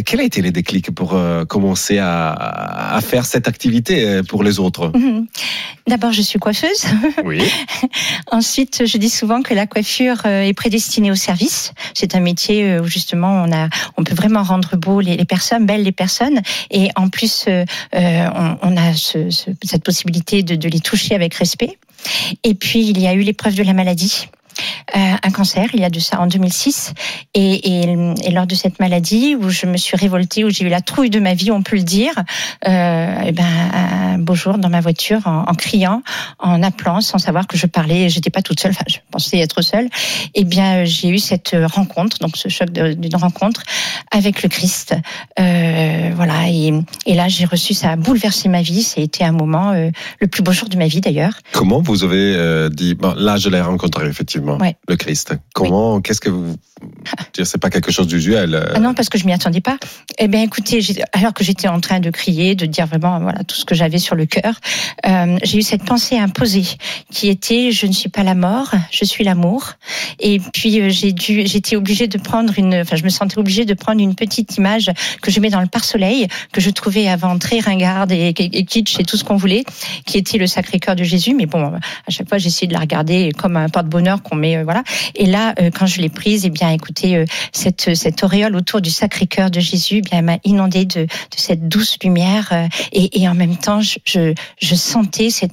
quel a été les déclics pour euh, commencer à, à faire cette activité pour les autres? Mmh. D'abord, je suis coiffeuse. Oui. Ensuite, je dis souvent que la coiffure est prédestinée au service. C'est un métier où justement on a, on peut vraiment rendre beau les, les personnes, belles les personnes, et en plus, euh, on, on a ce, ce, cette possibilité de, de les toucher avec respect. Et puis, il y a eu l'épreuve de la maladie. Euh, un cancer, il y a de ça en deux mille six, et, et, et lors de cette maladie où je me suis révoltée, où j'ai eu la trouille de ma vie, on peut le dire, euh, et ben un beau jour dans ma voiture, en, en criant, en appelant, sans savoir que je parlais, j'étais pas toute seule, enfin je pensais être seule, et bien j'ai eu cette rencontre, donc ce choc de, d'une rencontre avec le Christ, euh, voilà, et, et là j'ai reçu, ça a bouleversé ma vie, ça a été un moment, euh, le plus beau jour de ma vie d'ailleurs. Comment vous avez euh, dit, bon, là je l'ai rencontré effectivement. Ouais. Le Christ. Comment, oui. Qu'est-ce que vous, c'est pas quelque chose d'usuel. Ah non, parce que je m'y attendais pas. Eh bien, écoutez, j'ai, alors que j'étais en train de crier, de dire vraiment, voilà, tout ce que j'avais sur le cœur, euh, j'ai eu cette pensée imposée, qui était, je ne suis pas la mort, je suis l'amour. Et puis, euh, j'ai dû, j'étais obligée de prendre une, enfin, je me sentais obligée de prendre une petite image que je mets dans le pare-soleil, que je trouvais avant très ringarde et, et, et kitsch et tout ce qu'on voulait, qui était le Sacré-Cœur de Jésus. Mais bon, à chaque fois, j'essayais de la regarder comme un porte-bonheur qu'on met, euh, voilà. Et là, euh, quand je l'ai prise, eh bien, écoutez, euh, cette, cette auréole autour du Sacré-Cœur de Jésus, eh bien, elle m'a inondée de, de cette douce lumière, euh, et, et en même temps, je, je, je sentais cette